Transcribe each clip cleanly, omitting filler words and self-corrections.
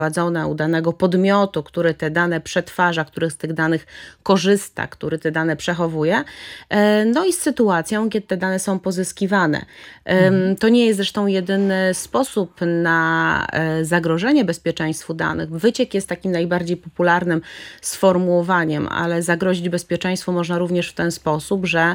prowadzone u danego podmiotu, który te dane przetwarza, który z tych danych korzysta, który te dane przechowuje, no i z sytuacją, kiedy te dane są pozyskiwane. To nie jest zresztą jedyny sposób na zagrożenie bezpieczeństwu danych. Wyciek jest takim najbardziej popularnym sformułowaniem, ale zagrozić bezpieczeństwu można również w ten sposób, że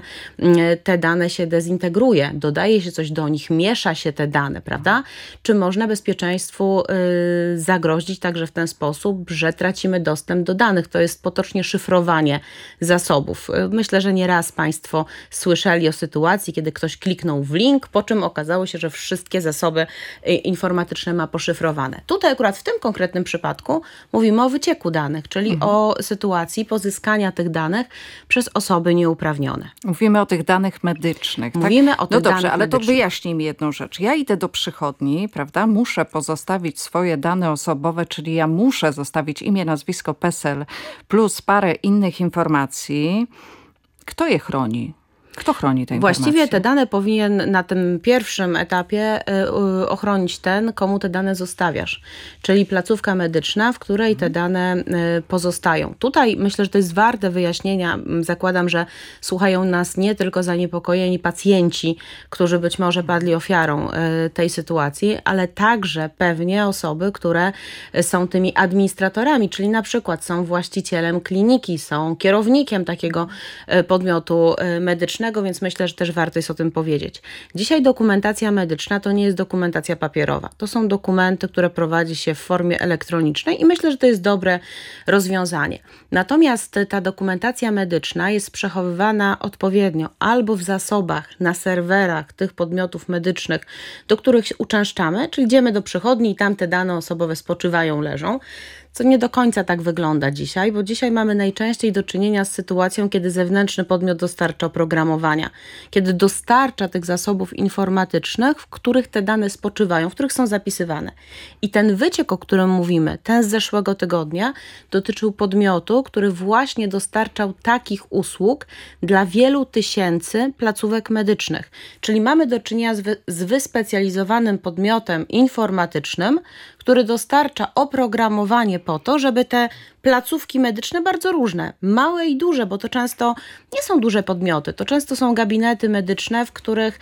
te dane się dezintegruje, dodaje się coś do nich, miesza się te dane, prawda? Czy można bezpieczeństwu zagrozić także w ten sposób, że tracimy dostęp do danych? To jest potocznie szyfrowanie zasobów. Myślę, że nieraz Państwo słyszeli o sytuacji, kiedy ktoś kliknął w link, po czym okazało się, że wszystkie zasoby informatyczne ma poszyfrowane. Tutaj akurat w tym konkretnym przypadku mówimy o wycieku danych, czyli o sytuacji pozyskania tych danych przez osoby nieuprawnione. Mówimy o tych danych medycznych. Mówimy tak? o tych danych ale to medycznych. wyjaśnij mi jedną rzecz. Ja idę do przychodni, prawda? Muszę pozostawić swoje dane osobowe, czyli ja muszę zostawić imię, nazwisko, PESEL plus parę innych informacji. Kto je chroni? Kto chroni te informacje? Właściwie te dane powinien na tym pierwszym etapie ochronić ten, komu te dane zostawiasz, czyli placówka medyczna, w której te dane pozostają. Tutaj myślę, że to jest warte wyjaśnienia. Zakładam, że słuchają nas nie tylko zaniepokojeni pacjenci, którzy być może padli ofiarą tej sytuacji, ale także pewnie osoby, które są tymi administratorami, czyli na przykład są właścicielem kliniki, są kierownikiem takiego podmiotu medycznego, więc myślę, że też warto jest o tym powiedzieć. Dzisiaj dokumentacja medyczna to nie jest dokumentacja papierowa. To są dokumenty, które prowadzi się w formie elektronicznej i myślę, że to jest dobre rozwiązanie. Natomiast ta dokumentacja medyczna jest przechowywana odpowiednio albo w zasobach, na serwerach tych podmiotów medycznych, do których uczęszczamy, czyli idziemy do przychodni i tam te dane osobowe spoczywają, leżą, co nie do końca tak wygląda dzisiaj, bo dzisiaj mamy najczęściej do czynienia z sytuacją, kiedy zewnętrzny podmiot dostarcza oprogramowania, kiedy dostarcza tych zasobów informatycznych, w których te dane spoczywają, w których są zapisywane. I ten wyciek, o którym mówimy, ten z zeszłego tygodnia, dotyczył podmiotu, który właśnie dostarczał takich usług dla wielu tysięcy placówek medycznych. Czyli mamy do czynienia z wyspecjalizowanym podmiotem informatycznym, który dostarcza oprogramowanie po to, żeby te placówki medyczne, bardzo różne, małe i duże, bo to często nie są duże podmioty, to często są gabinety medyczne, w których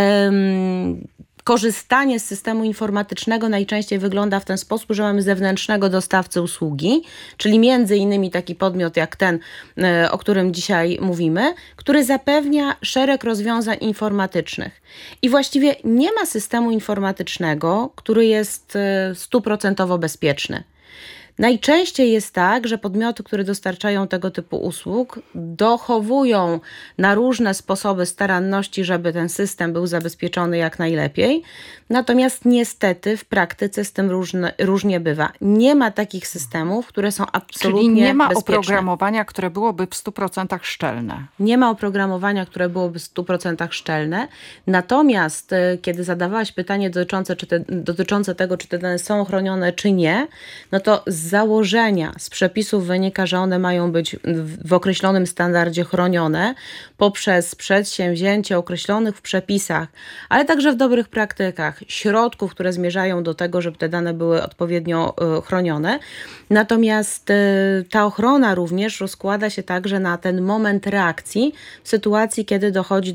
korzystanie z systemu informatycznego najczęściej wygląda w ten sposób, że mamy zewnętrznego dostawcę usługi, czyli między innymi taki podmiot jak ten, o którym dzisiaj mówimy, który zapewnia szereg rozwiązań informatycznych. I właściwie nie ma systemu informatycznego, który jest 100% bezpieczny. Najczęściej jest tak, że podmioty, które dostarczają tego typu usług, dochowują na różne sposoby staranności, żeby ten system był zabezpieczony jak najlepiej. Natomiast niestety w praktyce z tym różnie bywa. Nie ma takich systemów, które są absolutnie bezpieczne. Czyli nie ma oprogramowania, które byłoby w 100% szczelne. Nie ma oprogramowania, które byłoby w 100% szczelne. Natomiast kiedy zadawałaś pytanie dotyczące tego, czy te dane są chronione, czy nie, no to z założenia, z przepisów wynika, że one mają być w określonym standardzie chronione poprzez przedsięwzięcie określonych w przepisach, ale także w dobrych praktykach, środków, które zmierzają do tego, żeby te dane były odpowiednio chronione. Natomiast ta ochrona również rozkłada się także na ten moment reakcji w sytuacji, kiedy dochodzi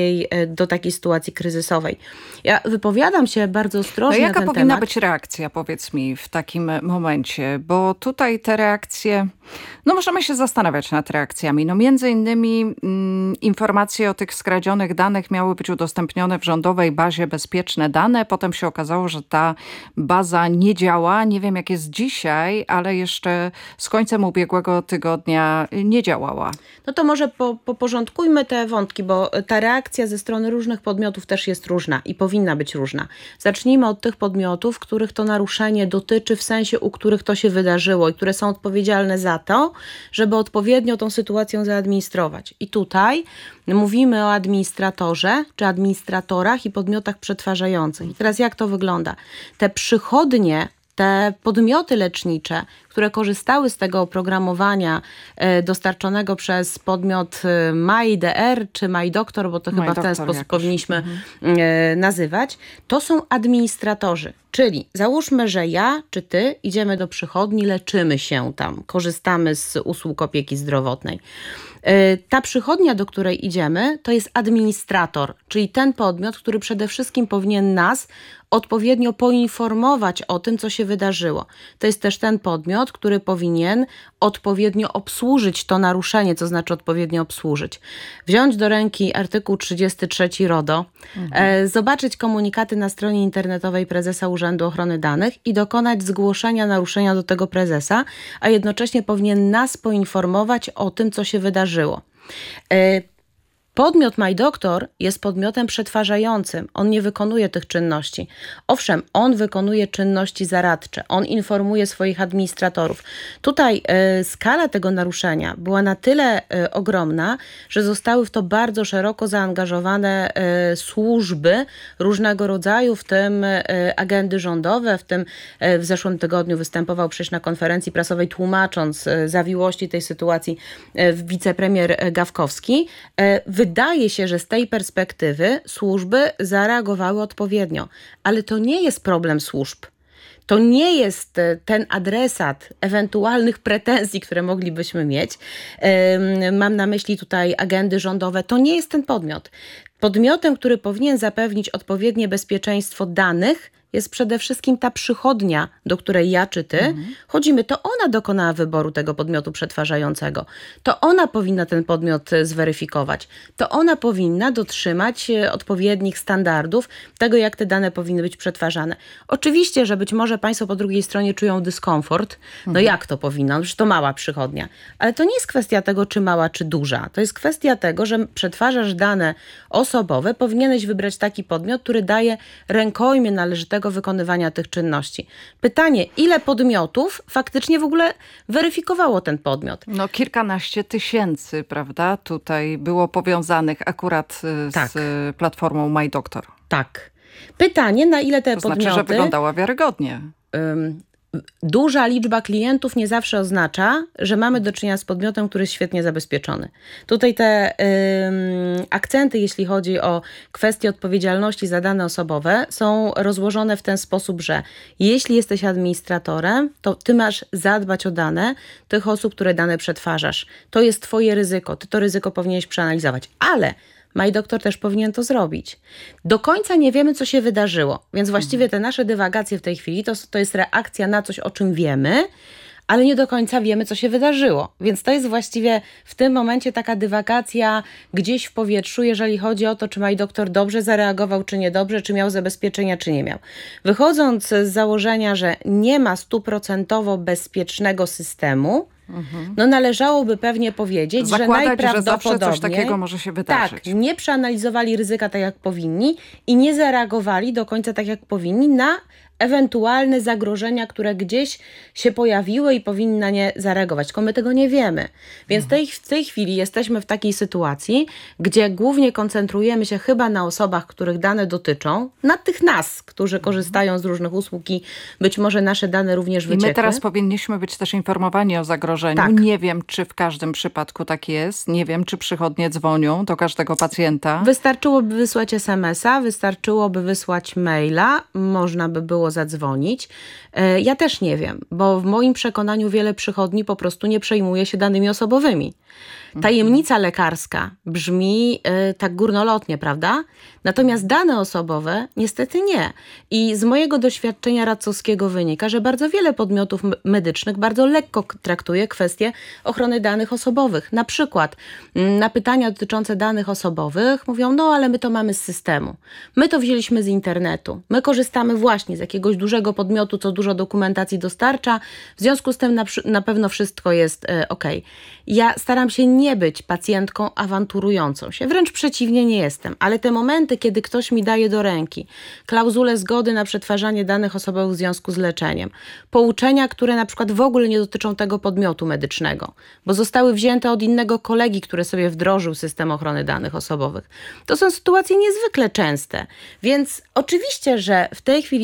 do takiej sytuacji kryzysowej. Ja wypowiadam się bardzo ostrożnie na ten temat. Jaka powinna być reakcja, powiedz mi, w takim momencie? Bo tutaj te reakcje, możemy się zastanawiać nad reakcjami. Między innymi informacje o tych skradzionych danych miały być udostępnione w rządowej bazie Bezpieczne Dane. Potem się okazało, że ta baza nie działa. Nie wiem, jak jest dzisiaj, ale jeszcze z końcem ubiegłego tygodnia nie działała. No to może porządkujmy te wątki, bo ta reakcja ze strony różnych podmiotów też jest różna i powinna być różna. Zacznijmy od tych podmiotów, których to naruszenie dotyczy, w sensie, u których to się wydarzyło i które są odpowiedzialne za to, żeby odpowiednio tą sytuacją zaadministrować. I tutaj mówimy o administratorze, czy administratorach i podmiotach przetwarzających. I teraz jak to wygląda? Te przychodnie te podmioty lecznicze, które korzystały z tego oprogramowania dostarczonego przez podmiot MyDR czy MyDoktor, bo to chyba w ten sposób powinniśmy nazywać, to są administratorzy. Czyli załóżmy, że ja czy ty idziemy do przychodni, leczymy się tam, korzystamy z usług opieki zdrowotnej. Ta przychodnia, do której idziemy, to jest administrator, czyli ten podmiot, który przede wszystkim powinien nas odpowiednio poinformować o tym, co się wydarzyło. To jest też ten podmiot, który powinien odpowiednio obsłużyć to naruszenie, co znaczy odpowiednio obsłużyć. Wziąć do ręki artykuł 33 RODO, zobaczyć komunikaty na stronie internetowej prezesa Urzędu Ochrony Danych i dokonać zgłoszenia naruszenia do tego prezesa, a jednocześnie powinien nas poinformować o tym, co się wydarzyło. Podmiot MyDoktor jest podmiotem przetwarzającym. On nie wykonuje tych czynności. Owszem, on wykonuje czynności zaradcze. On informuje swoich administratorów. Tutaj skala tego naruszenia była na tyle ogromna, że zostały w to bardzo szeroko zaangażowane służby różnego rodzaju, w tym agendy rządowe. W tym w zeszłym tygodniu występował przecież na konferencji prasowej, tłumacząc zawiłości tej sytuacji wicepremier Gawkowski. Wydaje się, że z tej perspektywy służby zareagowały odpowiednio, ale to nie jest problem służb. To nie jest ten adresat ewentualnych pretensji, które moglibyśmy mieć. Mam na myśli tutaj agendy rządowe. To nie jest ten podmiot. Podmiotem, który powinien zapewnić odpowiednie bezpieczeństwo danych, jest przede wszystkim ta przychodnia, do której ja czy ty chodzimy. To ona dokonała wyboru tego podmiotu przetwarzającego. To ona powinna ten podmiot zweryfikować. To ona powinna dotrzymać odpowiednich standardów tego, jak te dane powinny być przetwarzane. Oczywiście, że być może państwo po drugiej stronie czują dyskomfort. No jak to powinno? Przecież to mała przychodnia. Ale to nie jest kwestia tego, czy mała, czy duża. To jest kwestia tego, że przetwarzasz dane osobowe. Powinieneś wybrać taki podmiot, który daje rękojmię należytego wykonywania tych czynności. Pytanie, ile podmiotów faktycznie w ogóle weryfikowało ten podmiot? No kilkanaście tysięcy, prawda? Tutaj było powiązanych akurat z platformą MyDoktor. Tak. Pytanie, na ile te podmioty... To znaczy, że wyglądała wiarygodnie. Duża liczba klientów nie zawsze oznacza, że mamy do czynienia z podmiotem, który jest świetnie zabezpieczony. Tutaj te akcenty, jeśli chodzi o kwestie odpowiedzialności za dane osobowe, są rozłożone w ten sposób, że jeśli jesteś administratorem, to ty masz zadbać o dane tych osób, które dane przetwarzasz. To jest twoje ryzyko. Ty to ryzyko powinieneś przeanalizować. Ale MyDoktor też powinien to zrobić. Do końca nie wiemy, co się wydarzyło, więc właściwie te nasze dywagacje w tej chwili to jest reakcja na coś, o czym wiemy, ale nie do końca wiemy, co się wydarzyło. Więc to jest właściwie w tym momencie taka dywagacja gdzieś w powietrzu, jeżeli chodzi o to, czy MyDoktor dobrze zareagował, czy niedobrze, czy miał zabezpieczenia, czy nie miał. Wychodząc z założenia, że nie ma 100% bezpiecznego systemu, no należałoby pewnie powiedzieć, zakładać, że najprawdopodobniej że zawsze coś takiego może się wydarzyć. Tak, nie przeanalizowali ryzyka tak jak powinni i nie zareagowali do końca tak jak powinni na ewentualne zagrożenia, które gdzieś się pojawiły i powinny na nie zareagować. Tylko my tego nie wiemy. Więc w tej chwili jesteśmy w takiej sytuacji, gdzie głównie koncentrujemy się chyba na osobach, których dane dotyczą, na tych nas, którzy korzystają z różnych usług i być może nasze dane również wyciekły. I my teraz powinniśmy być też informowani o zagrożeniu. Tak. Nie wiem, czy w każdym przypadku tak jest. Nie wiem, czy przychodnie dzwonią do każdego pacjenta. Wystarczyłoby wysłać SMS-a, wystarczyłoby wysłać maila, można by było zadzwonić. Ja też nie wiem, bo w moim przekonaniu wiele przychodni po prostu nie przejmuje się danymi osobowymi. Tajemnica lekarska brzmi tak górnolotnie, prawda? Natomiast dane osobowe niestety nie. I z mojego doświadczenia radcowskiego wynika, że bardzo wiele podmiotów medycznych bardzo lekko traktuje kwestie ochrony danych osobowych. Na przykład na pytania dotyczące danych osobowych mówią, no ale my to mamy z systemu. My to wzięliśmy z internetu. My korzystamy właśnie z jakiegoś dużego podmiotu, co dużo dokumentacji dostarcza. W związku z tym na pewno wszystko jest ok. Ja staram się nie być pacjentką awanturującą się. Wręcz przeciwnie, nie jestem. Ale te momenty, kiedy ktoś mi daje do ręki klauzulę zgody na przetwarzanie danych osobowych w związku z leczeniem, pouczenia, które na przykład w ogóle nie dotyczą tego podmiotu medycznego, bo zostały wzięte od innego kolegi, który sobie wdrożył system ochrony danych osobowych. To są sytuacje niezwykle częste. Więc oczywiście, że w tej chwili odium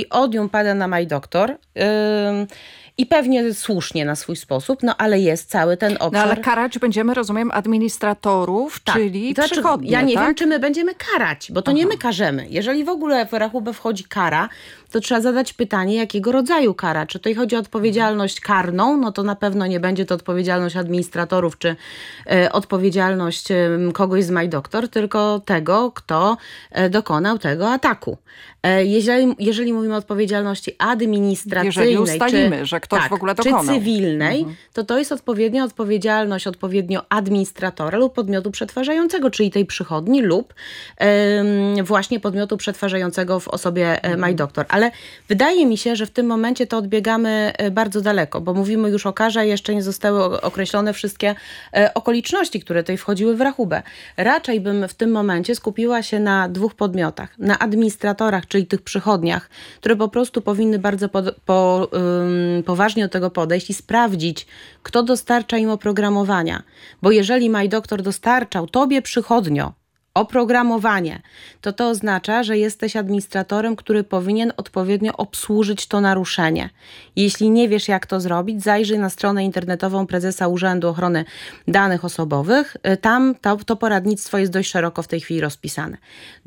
powiedziałabym, pada na MyDoktor. I pewnie słusznie na swój sposób, no ale jest cały ten obszar. No ale karać będziemy, rozumiem, administratorów, tak. czyli To znaczy, przychodnie, ja nie tak? wiem, czy my będziemy karać, bo to nie my karzemy. Jeżeli w ogóle w rachubę wchodzi kara, to trzeba zadać pytanie, jakiego rodzaju kara. Czy tutaj chodzi o odpowiedzialność karną, no to na pewno nie będzie to odpowiedzialność administratorów, czy odpowiedzialność kogoś z MyDoktor, tylko tego, kto dokonał tego ataku. Jeżeli mówimy o odpowiedzialności administracyjnej, jeżeli ustalimy, że ktoś tak, w ogóle dokonał. czy cywilnej, to jest odpowiedzialność odpowiednio administratora lub podmiotu przetwarzającego, czyli tej przychodni lub właśnie podmiotu przetwarzającego w osobie MyDoktor. Ale wydaje mi się, że w tym momencie to odbiegamy bardzo daleko, bo mówimy już o karze, a jeszcze nie zostały określone wszystkie okoliczności, które tutaj wchodziły w rachubę. Raczej bym w tym momencie skupiła się na dwóch podmiotach. Na administratorach, czyli tych przychodniach, które po prostu powinny bardzo poważnie do tego podejść i sprawdzić, kto dostarcza im oprogramowania. Bo jeżeli MyDoktor dostarczał tobie, przychodnio, oprogramowanie, to oznacza, że jesteś administratorem, który powinien odpowiednio obsłużyć to naruszenie. Jeśli nie wiesz, jak to zrobić, zajrzyj na stronę internetową prezesa Urzędu Ochrony Danych Osobowych. Tam to poradnictwo jest dość szeroko w tej chwili rozpisane.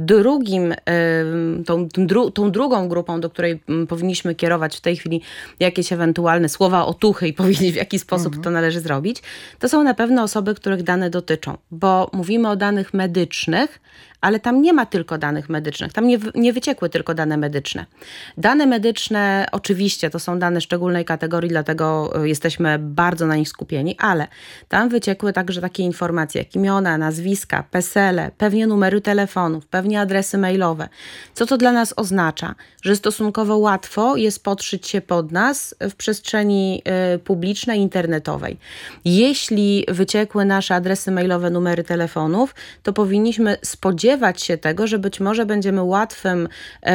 Tą drugą grupą, do której powinniśmy kierować w tej chwili jakieś ewentualne słowa otuchy i powiedzieć, w jaki sposób to należy zrobić, to są na pewno osoby, których dane dotyczą, bo mówimy o danych medycznych, ale tam nie ma tylko danych medycznych, tam nie wyciekły tylko dane medyczne. Dane medyczne oczywiście to są dane szczególnej kategorii, dlatego jesteśmy bardzo na nich skupieni, ale tam wyciekły także takie informacje jak imiona, nazwiska, PESEL-e, pewnie numery telefonów, pewnie adresy mailowe. Co to dla nas oznacza? Że stosunkowo łatwo jest podszyć się pod nas w przestrzeni publicznej, internetowej. Jeśli wyciekły nasze adresy mailowe, numery telefonów, to powinniśmy spodziewać się tego, że być może będziemy łatwym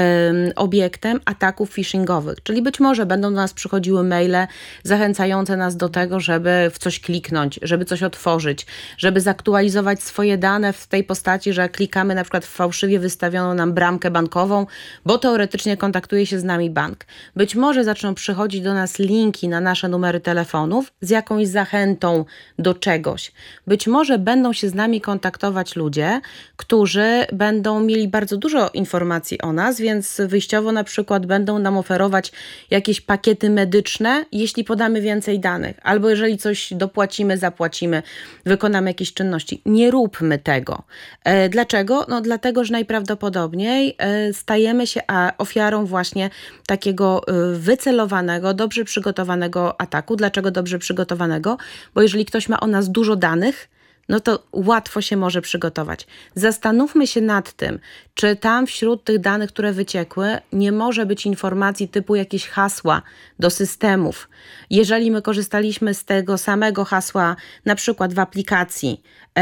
obiektem ataków phishingowych. Czyli być może będą do nas przychodziły maile zachęcające nas do tego, żeby w coś kliknąć, żeby coś otworzyć, żeby zaktualizować swoje dane w tej postaci, że klikamy na przykład w fałszywie wystawioną nam bramkę bankową, bo teoretycznie kontaktuje się z nami bank. Być może zaczną przychodzić do nas linki na nasze numery telefonów z jakąś zachętą do czegoś. Być może będą się z nami kontaktować ludzie, którzy będą mieli bardzo dużo informacji o nas, więc wyjściowo na przykład będą nam oferować jakieś pakiety medyczne, jeśli podamy więcej danych, albo jeżeli coś dopłacimy, zapłacimy, wykonamy jakieś czynności. Nie róbmy tego. Dlaczego? No dlatego, że najprawdopodobniej stajemy się ofiarą właśnie takiego wycelowanego, dobrze przygotowanego ataku. Dlaczego dobrze przygotowanego? Bo jeżeli ktoś ma o nas dużo danych, no to łatwo się może przygotować. Zastanówmy się nad tym, czy tam wśród tych danych, które wyciekły, nie może być informacji typu jakieś hasła do systemów. Jeżeli my korzystaliśmy z tego samego hasła, na przykład w aplikacji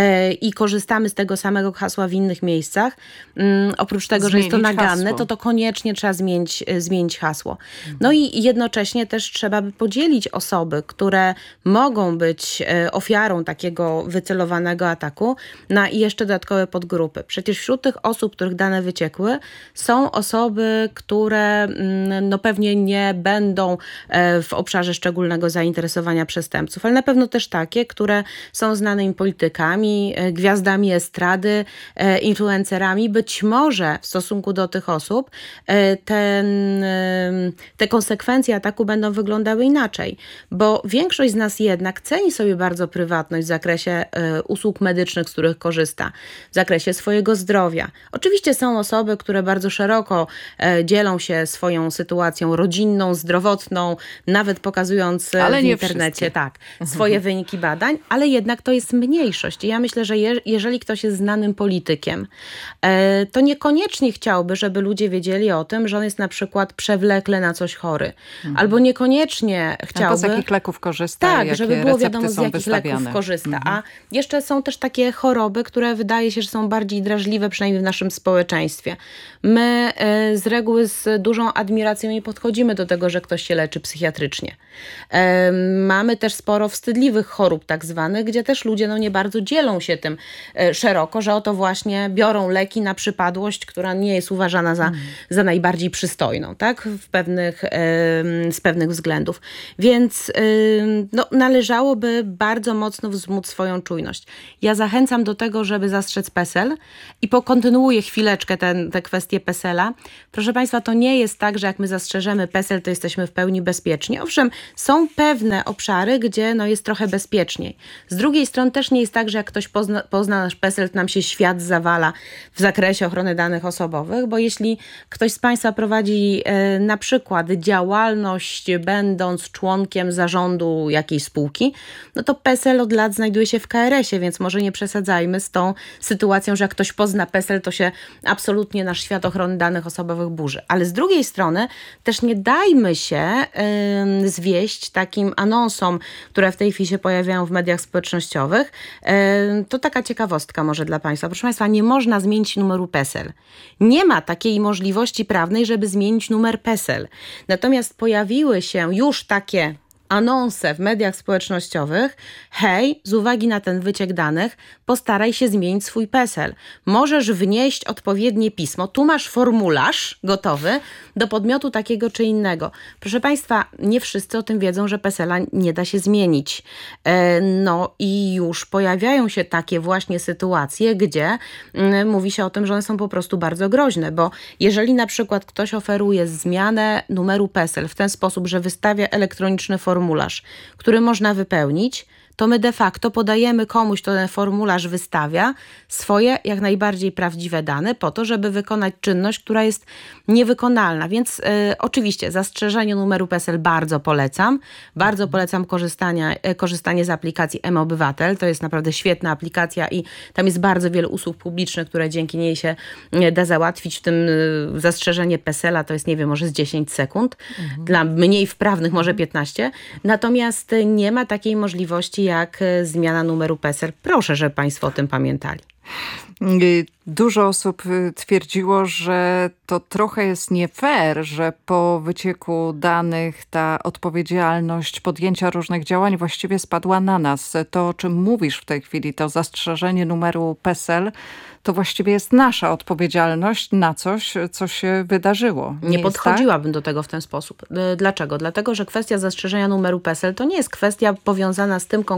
i korzystamy z tego samego hasła w innych miejscach, oprócz tego, że jest to naganne, to koniecznie trzeba zmienić hasło. No i jednocześnie też trzeba by podzielić osoby, które mogą być ofiarą takiego wycelowanego ataku na jeszcze dodatkowe podgrupy. Przecież wśród tych osób, których dane wyciekły, są osoby, które no pewnie nie będą w obszarze szczególnego zainteresowania przestępców, ale na pewno też takie, które są znanymi politykami, gwiazdami estrady, influencerami. Być może w stosunku do tych osób te konsekwencje ataku będą wyglądały inaczej, bo większość z nas jednak ceni sobie bardzo prywatność w zakresie usług medycznych, z których korzysta, w zakresie swojego zdrowia. Oczywiście są osoby, które bardzo szeroko dzielą się swoją sytuacją rodzinną, zdrowotną, nawet pokazując w internecie swoje wyniki badań, ale jednak to jest mniejszość. I ja myślę, że jeżeli ktoś jest znanym politykiem, to niekoniecznie chciałby, żeby ludzie wiedzieli o tym, że on jest na przykład przewlekle na coś chory. Albo niekoniecznie chciałby... A z jakich leków korzysta? Tak, żeby było wiadomo, z jakich leków korzysta. A jeszcze jeszcze są też takie choroby, które wydaje się, że są bardziej drażliwe, przynajmniej w naszym społeczeństwie. My z reguły z dużą admiracją nie podchodzimy do tego, że ktoś się leczy psychiatrycznie. Mamy też sporo wstydliwych chorób tak zwanych, gdzie też ludzie nie bardzo dzielą się tym szeroko, że oto właśnie biorą leki na przypadłość, która nie jest uważana za najbardziej przystojną, tak? Z pewnych względów. Więc należałoby bardzo mocno wzmóc swoją czujność. Ja zachęcam do tego, żeby zastrzec PESEL i pokontynuuję chwileczkę tę kwestię PESEL-a. Proszę Państwa, to nie jest tak, że jak my zastrzeżemy PESEL, to jesteśmy w pełni bezpieczni. Owszem, są pewne obszary, gdzie jest trochę bezpieczniej. Z drugiej strony też nie jest tak, że jak ktoś pozna nasz PESEL, to nam się świat zawala w zakresie ochrony danych osobowych, bo jeśli ktoś z Państwa prowadzi na przykład działalność, będąc członkiem zarządu jakiejś spółki, to PESEL od lat znajduje się w KRS-ie, więc może nie przesadzajmy z tą sytuacją, że jak ktoś pozna PESEL, to się absolutnie nasz świat ochrony danych osobowych burzy. Ale z drugiej strony też nie dajmy się zwieść takim anonsom, które w tej chwili się pojawiają w mediach społecznościowych. To taka ciekawostka może dla Państwa. Proszę Państwa, nie można zmienić numeru PESEL. Nie ma takiej możliwości prawnej, żeby zmienić numer PESEL. Natomiast pojawiły się już takie anonse w mediach społecznościowych: hej, z uwagi na ten wyciek danych, postaraj się zmienić swój PESEL. Możesz wnieść odpowiednie pismo. Tu masz formularz gotowy do podmiotu takiego czy innego. Proszę Państwa, nie wszyscy o tym wiedzą, że PESEL-a nie da się zmienić. I już pojawiają się takie właśnie sytuacje, gdzie mówi się o tym, że one są po prostu bardzo groźne, bo jeżeli na przykład ktoś oferuje zmianę numeru PESEL w ten sposób, że wystawia elektroniczny formularz, który można wypełnić, to my de facto podajemy komuś, kto ten formularz wystawia, swoje jak najbardziej prawdziwe dane po to, żeby wykonać czynność, która jest niewykonalna. Więc oczywiście zastrzeżenie numeru PESEL bardzo polecam. Bardzo polecam korzystanie z aplikacji mObywatel. To jest naprawdę świetna aplikacja i tam jest bardzo wiele usług publicznych, które dzięki niej się da załatwić. W tym zastrzeżenie PESEL-a to jest, nie wiem, może z 10 sekund. Dla mniej wprawnych może 15. Natomiast nie ma takiej możliwości jak zmiana numeru PESEL. Proszę, żeby Państwo o tym pamiętali. Dużo osób twierdziło, że to trochę jest nie fair, że po wycieku danych ta odpowiedzialność podjęcia różnych działań właściwie spadła na nas. To, o czym mówisz w tej chwili, to zastrzeżenie numeru PESEL, to właściwie jest nasza odpowiedzialność na coś, co się wydarzyło. Nie podchodziłabym do tego w ten sposób. Dlaczego? Dlatego, że kwestia zastrzeżenia numeru PESEL to nie jest kwestia powiązana z tym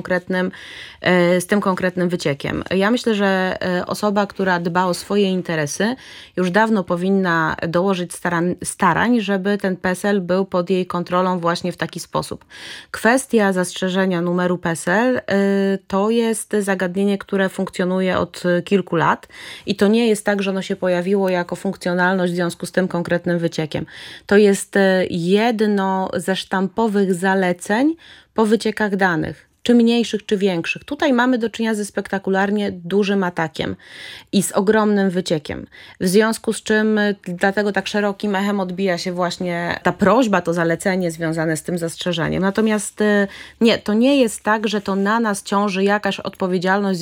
konkretnym wyciekiem. Ja myślę, że osoba, która dba o swoje interesy, już dawno powinna dołożyć starań, żeby ten PESEL był pod jej kontrolą właśnie w taki sposób. Kwestia zastrzeżenia numeru PESEL to jest zagadnienie, które funkcjonuje od kilku lat i to nie jest tak, że ono się pojawiło jako funkcjonalność w związku z tym konkretnym wyciekiem. To jest jedno ze sztampowych zaleceń po wyciekach danych. Czy mniejszych, czy większych. Tutaj mamy do czynienia ze spektakularnie dużym atakiem i z ogromnym wyciekiem. W związku z czym dlatego tak szerokim echem odbija się właśnie ta prośba, to zalecenie związane z tym zastrzeżeniem. Natomiast nie, to nie jest tak, że to na nas ciąży jakaś odpowiedzialność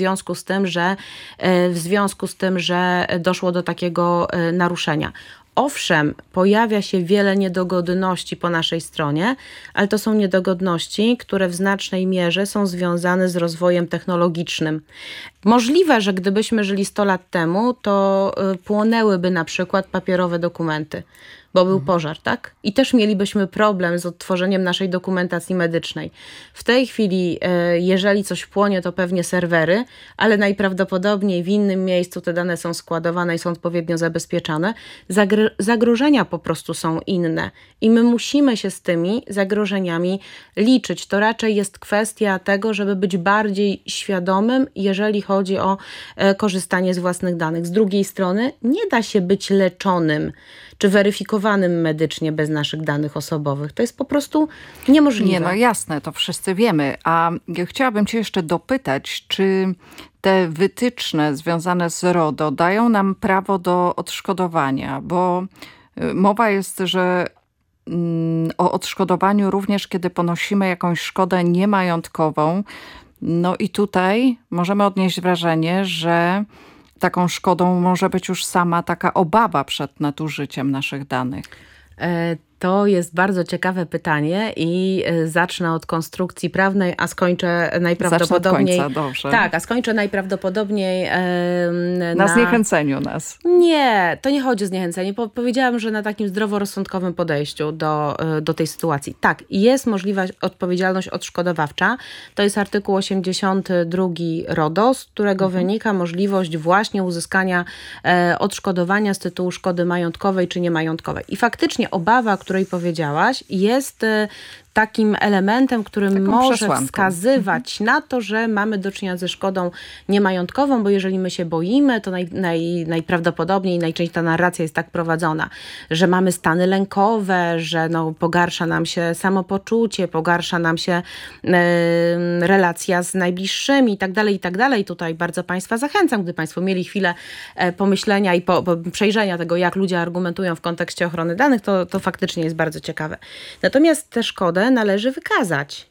w związku z tym, że doszło do takiego naruszenia. Owszem, pojawia się wiele niedogodności po naszej stronie, ale to są niedogodności, które w znacznej mierze są związane z rozwojem technologicznym. Możliwe, że gdybyśmy żyli 100 lat temu, to płonęłyby na przykład papierowe dokumenty, bo był pożar, tak? I też mielibyśmy problem z odtworzeniem naszej dokumentacji medycznej. W tej chwili, jeżeli coś płonie, to pewnie serwery, ale najprawdopodobniej w innym miejscu te dane są składowane i są odpowiednio zabezpieczane. Zagrożenia po prostu są inne i my musimy się z tymi zagrożeniami liczyć. To raczej jest kwestia tego, żeby być bardziej świadomym, jeżeli chodzi o korzystanie z własnych danych. Z drugiej strony nie da się być leczonym czy weryfikowanym medycznie bez naszych danych osobowych. To jest po prostu niemożliwe. Nie, no jasne, to wszyscy wiemy. A chciałabym Cię jeszcze dopytać, czy te wytyczne związane z RODO dają nam prawo do odszkodowania? Bo mowa jest, że o odszkodowaniu również, kiedy ponosimy jakąś szkodę niemajątkową. No i tutaj możemy odnieść wrażenie, że taką szkodą może być już sama taka obawa przed nadużyciem naszych danych. To jest bardzo ciekawe pytanie i zacznę od konstrukcji prawnej, a skończę najprawdopodobniej... Zacznę od końca, dobrze. Tak, a skończę najprawdopodobniej Na zniechęceniu nas. Nie, to nie chodzi o zniechęcenie. Powiedziałam, że na takim zdroworozsądkowym podejściu do tej sytuacji. Tak, jest możliwa odpowiedzialność odszkodowawcza. To jest artykuł 82 RODO, z którego wynika możliwość właśnie uzyskania odszkodowania z tytułu szkody majątkowej czy niemajątkowej. I faktycznie obawa, o której powiedziałaś, jest takim elementem, który może wskazywać na to, że mamy do czynienia ze szkodą niemajątkową, bo jeżeli my się boimy, to najprawdopodobniej najczęściej ta narracja jest tak prowadzona, że mamy stany lękowe, że pogarsza nam się samopoczucie, pogarsza nam się relacja z najbliższymi i tak dalej, i tak dalej. Tutaj bardzo Państwa zachęcam, gdy Państwo mieli chwilę pomyślenia i przejrzenia tego, jak ludzie argumentują w kontekście ochrony danych, to faktycznie jest bardzo ciekawe. Natomiast tę szkodę należy wykazać.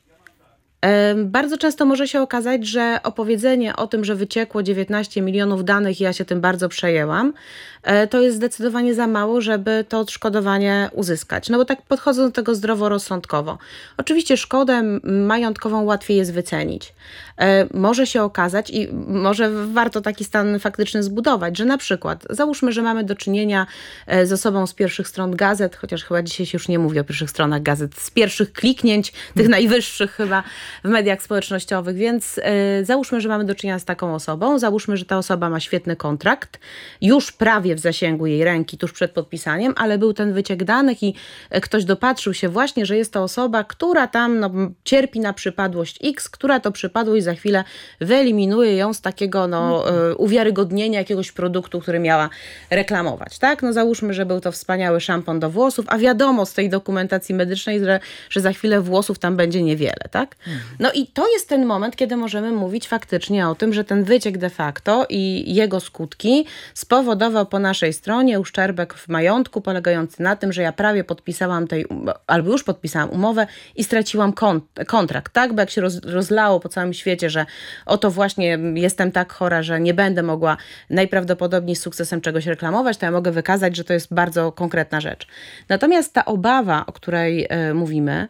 Bardzo często może się okazać, że opowiedzenie o tym, że wyciekło 19 milionów danych i ja się tym bardzo przejęłam, to jest zdecydowanie za mało, żeby to odszkodowanie uzyskać. No bo tak podchodzą do tego zdroworozsądkowo. Oczywiście szkodę majątkową łatwiej jest wycenić. Może się okazać i może warto taki stan faktyczny zbudować, że na przykład załóżmy, że mamy do czynienia z osobą z pierwszych stron gazet, chociaż chyba dzisiaj się już nie mówi o pierwszych stronach gazet, z pierwszych kliknięć, tych najwyższych chyba w mediach społecznościowych, więc załóżmy, że mamy do czynienia z taką osobą, załóżmy, że ta osoba ma świetny kontrakt, już prawie w zasięgu jej ręki, tuż przed podpisaniem, ale był ten wyciek danych i ktoś dopatrzył się właśnie, że jest to osoba, która tam cierpi na przypadłość X, która to przypadłość za chwilę wyeliminuje ją z takiego uwiarygodnienia jakiegoś produktu, który miała reklamować, tak? Załóżmy, że był to wspaniały szampon do włosów, a wiadomo z tej dokumentacji medycznej, że za chwilę włosów tam będzie niewiele, tak? I to jest ten moment, kiedy możemy mówić faktycznie o tym, że ten wyciek de facto i jego skutki spowodował po naszej stronie uszczerbek w majątku polegający na tym, że ja prawie podpisałam albo już podpisałam umowę i straciłam kontrakt, tak? Bo jak się rozlało po całym świecie, że oto właśnie jestem tak chora, że nie będę mogła najprawdopodobniej z sukcesem czegoś reklamować, to ja mogę wykazać, że to jest bardzo konkretna rzecz. Natomiast ta obawa, o której mówimy,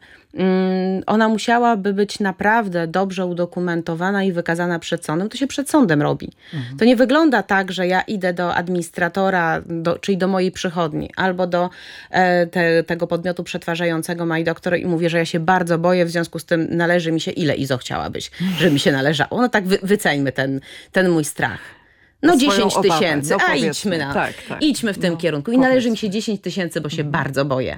ona musiałaby być naprawdę dobrze udokumentowana i wykazana przed sądem. To się przed sądem robi. To nie wygląda tak, że ja idę do administratora, czyli do mojej przychodni, albo do tego podmiotu przetwarzającego MyDoctor i mówię, że ja się bardzo boję, w związku z tym należy mi się, ile IZO chciałabyś, żeby mi się należało. Tak wyceńmy ten mój strach. 10 tysięcy, idźmy w tym kierunku. I należy mi się 10 tysięcy, bo się bardzo boję.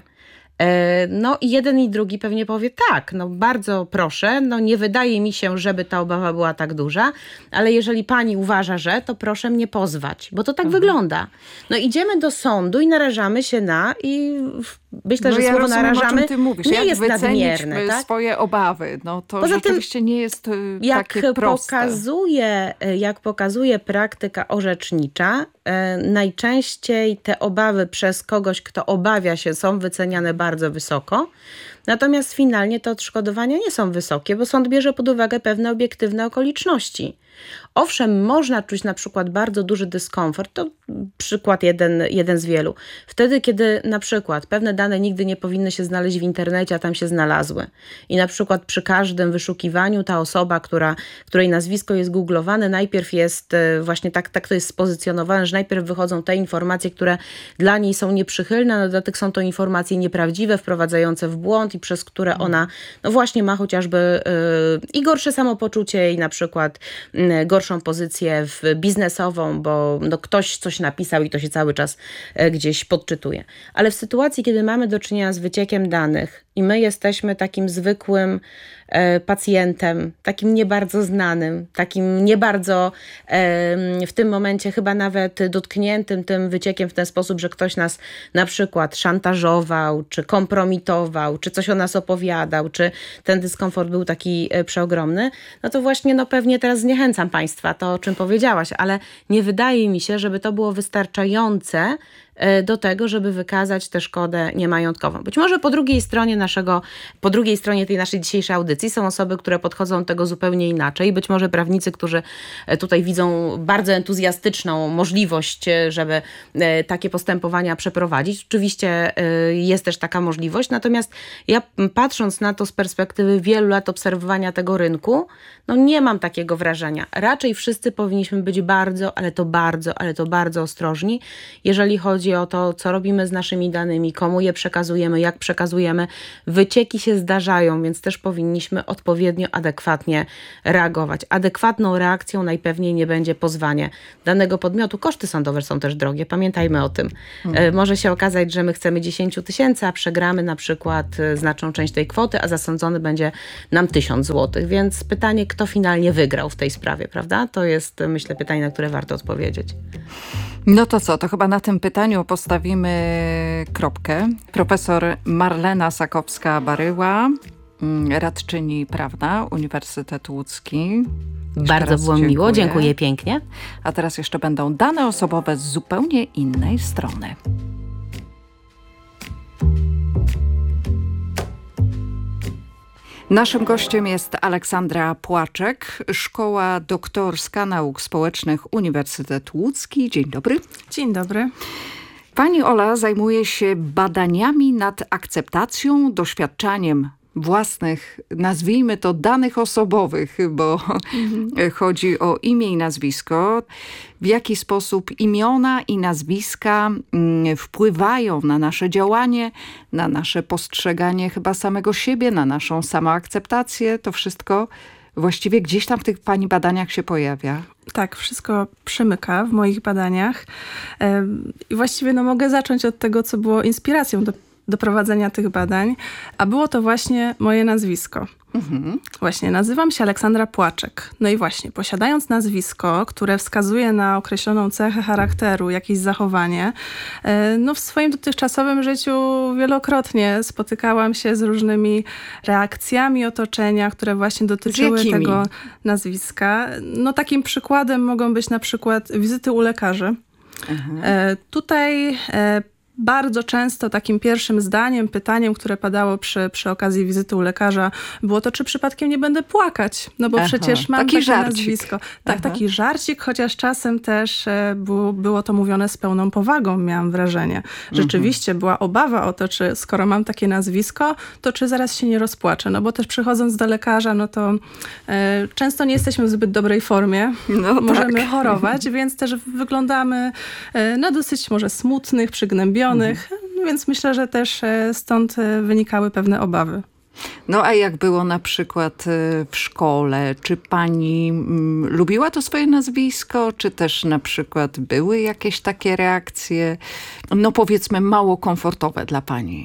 I jeden i drugi pewnie powie tak, bardzo proszę, nie wydaje mi się, żeby ta obawa była tak duża, ale jeżeli pani uważa, że, to proszę mnie pozwać, bo to tak wygląda. Idziemy do sądu i narażamy się i myślę, że słowo narażamy nie jest nadmierne. Tak? Swoje obawy, to poza rzeczywiście tym, nie jest takie proste. Jak pokazuje praktyka orzecznicza, najczęściej te obawy przez kogoś, kto obawia się, są wyceniane bardzo wysoko. Natomiast finalnie te odszkodowania nie są wysokie, bo sąd bierze pod uwagę pewne obiektywne okoliczności. Owszem, można czuć na przykład bardzo duży dyskomfort, to przykład jeden z wielu. Wtedy, kiedy na przykład pewne dane nigdy nie powinny się znaleźć w internecie, a tam się znalazły. I na przykład przy każdym wyszukiwaniu ta osoba, której nazwisko jest googlowane, najpierw jest właśnie tak to jest spozycjonowane, że najpierw wychodzą te informacje, które dla niej są nieprzychylne, na dodatek są to informacje nieprawdziwe, wprowadzające w błąd i przez które ona właśnie ma chociażby i gorsze samopoczucie i na przykład gorszą pozycję biznesową, bo ktoś coś napisał i to się cały czas gdzieś podczytuje. Ale w sytuacji, kiedy mamy do czynienia z wyciekiem danych i my jesteśmy takim zwykłym pacjentem, takim nie bardzo znanym, takim nie bardzo w tym momencie chyba nawet dotkniętym tym wyciekiem w ten sposób, że ktoś nas na przykład szantażował, czy kompromitował, czy coś o nas opowiadał, czy ten dyskomfort był taki przeogromny, to właśnie pewnie teraz zniechęcam Państwa, to o czym powiedziałaś, ale nie wydaje mi się, żeby to było wystarczające do tego, żeby wykazać tę szkodę niemajątkową. Być może po drugiej stronie tej naszej dzisiejszej audycji są osoby, które podchodzą do tego zupełnie inaczej. Być może prawnicy, którzy tutaj widzą bardzo entuzjastyczną możliwość, żeby takie postępowania przeprowadzić. Oczywiście jest też taka możliwość, natomiast ja patrząc na to z perspektywy wielu lat obserwowania tego rynku, no nie mam takiego wrażenia. Raczej wszyscy powinniśmy być bardzo, ale to bardzo ostrożni, jeżeli chodzi o to, co robimy z naszymi danymi, komu je przekazujemy, jak przekazujemy. Wycieki się zdarzają, więc też powinniśmy odpowiednio, adekwatnie reagować. Adekwatną reakcją najpewniej nie będzie pozwanie danego podmiotu. Koszty sądowe są też drogie, pamiętajmy o tym. Może się okazać, że my chcemy 10 000, a przegramy na przykład znaczną część tej kwoty, a zasądzony będzie nam 1000 zł. Więc pytanie, kto finalnie wygrał w tej sprawie, prawda? To jest, myślę, pytanie, na które warto odpowiedzieć. No to co, to chyba na tym pytaniu postawimy kropkę. Profesor Marlena Sakowska-Baryła, radczyni prawna, Uniwersytet Łódzki. Bardzo było miło, dziękuję pięknie. A teraz jeszcze będą dane osobowe z zupełnie innej strony. Naszym gościem jest Aleksandra Płaczek, Szkoła Doktorska Nauk Społecznych Uniwersytet Łódzki. Dzień dobry. Dzień dobry. Pani Ola zajmuje się badaniami nad akceptacją, doświadczaniem własnych, nazwijmy to, danych osobowych, bo chodzi o imię i nazwisko. W jaki sposób imiona i nazwiska wpływają na nasze działanie, na nasze postrzeganie chyba samego siebie, na naszą samoakceptację. To wszystko właściwie gdzieś tam w tych pani badaniach się pojawia. Tak, wszystko przemyka w moich badaniach. I właściwie mogę zacząć od tego, co było inspiracją do prowadzenia tych badań, a było to właśnie moje nazwisko. Właśnie, nazywam się Aleksandra Płaczek. No i właśnie, posiadając nazwisko, które wskazuje na określoną cechę charakteru, jakieś zachowanie, w swoim dotychczasowym życiu wielokrotnie spotykałam się z różnymi reakcjami otoczenia, które właśnie dotyczyły tego nazwiska. Takim przykładem mogą być na przykład wizyty u lekarzy. Tutaj bardzo często takim pierwszym zdaniem, pytaniem, które padało przy okazji wizyty u lekarza, było to, czy przypadkiem nie będę płakać. No bo przecież mam takie nazwisko. Tak, taki żarcik, chociaż czasem też było to mówione z pełną powagą, miałam wrażenie. Rzeczywiście była obawa o to, czy skoro mam takie nazwisko, to czy zaraz się nie rozpłaczę. No bo też przychodząc do lekarza, to często nie jesteśmy w zbyt dobrej formie. Możemy chorować, więc też wyglądamy na dosyć może smutnych, przygnębionych. Więc myślę, że też stąd wynikały pewne obawy. No a jak było na przykład w szkole? Czy pani lubiła to swoje nazwisko? Czy też na przykład były jakieś takie reakcje, powiedzmy mało komfortowe dla pani?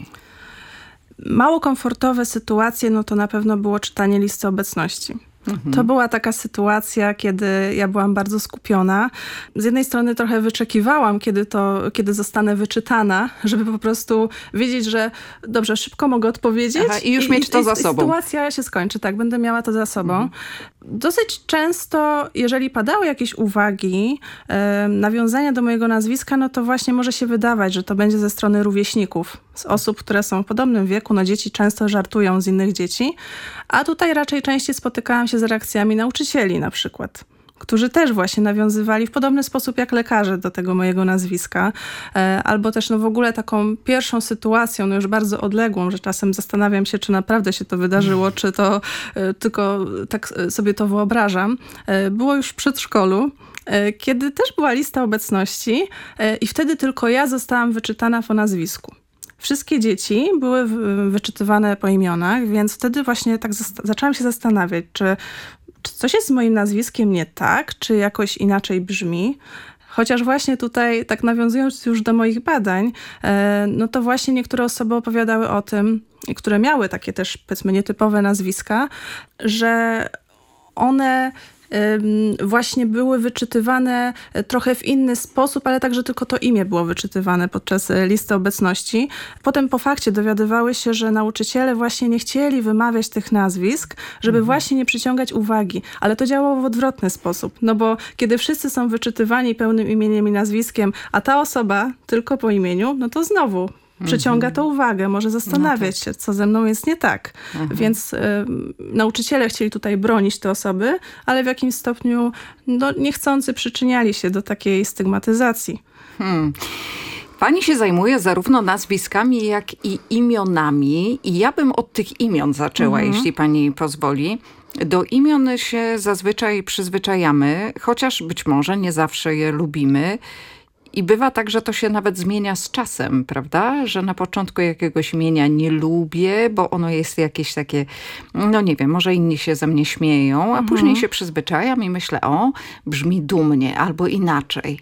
Mało komfortowe sytuacje, to na pewno było czytanie listy obecności. To była taka sytuacja, kiedy ja byłam bardzo skupiona. Z jednej strony trochę wyczekiwałam, kiedy zostanę wyczytana, żeby po prostu wiedzieć, że dobrze, szybko mogę odpowiedzieć. I już mieć to za sobą. Sytuacja się skończy, tak, będę miała to za sobą. Dosyć często, jeżeli padały jakieś uwagi, nawiązania do mojego nazwiska, to właśnie może się wydawać, że to będzie ze strony rówieśników, z osób, które są w podobnym wieku. Dzieci często żartują z innych dzieci, a tutaj raczej częściej spotykałam się z reakcjami nauczycieli na przykład, którzy też właśnie nawiązywali w podobny sposób jak lekarze do tego mojego nazwiska. Albo też w ogóle taką pierwszą sytuacją, już bardzo odległą, że czasem zastanawiam się, czy naprawdę się to wydarzyło, czy to tylko tak sobie to wyobrażam. Było już w przedszkolu, kiedy też była lista obecności i wtedy tylko ja zostałam wyczytana po nazwisku. Wszystkie dzieci były wyczytywane po imionach, więc wtedy właśnie tak zaczęłam się zastanawiać, czy coś jest z moim nazwiskiem nie tak, czy jakoś inaczej brzmi. Chociaż właśnie tutaj, tak nawiązując już do moich badań, to właśnie niektóre osoby opowiadały o tym, które miały takie też, powiedzmy, nietypowe nazwiska, że one właśnie były wyczytywane trochę w inny sposób, ale także tylko to imię było wyczytywane podczas listy obecności. Potem po fakcie dowiadywały się, że nauczyciele właśnie nie chcieli wymawiać tych nazwisk, żeby właśnie nie przyciągać uwagi. Ale to działało w odwrotny sposób. No bo kiedy wszyscy są wyczytywani pełnym imieniem i nazwiskiem, a ta osoba tylko po imieniu, no to znowu przyciąga to uwagę, może zastanawiać się, co ze mną jest nie tak. Więc nauczyciele chcieli tutaj bronić te osoby, ale w jakimś stopniu niechcący przyczyniali się do takiej stygmatyzacji. Pani się zajmuje zarówno nazwiskami, jak i imionami. I ja bym od tych imion zaczęła, jeśli pani pozwoli. Do imion się zazwyczaj przyzwyczajamy, chociaż być może nie zawsze je lubimy. I bywa tak, że to się nawet zmienia z czasem, prawda? Że na początku jakiegoś imienia nie lubię, bo ono jest jakieś takie, no nie wiem, może inni się ze mnie śmieją, a później się przyzwyczajam i myślę, brzmi dumnie albo inaczej.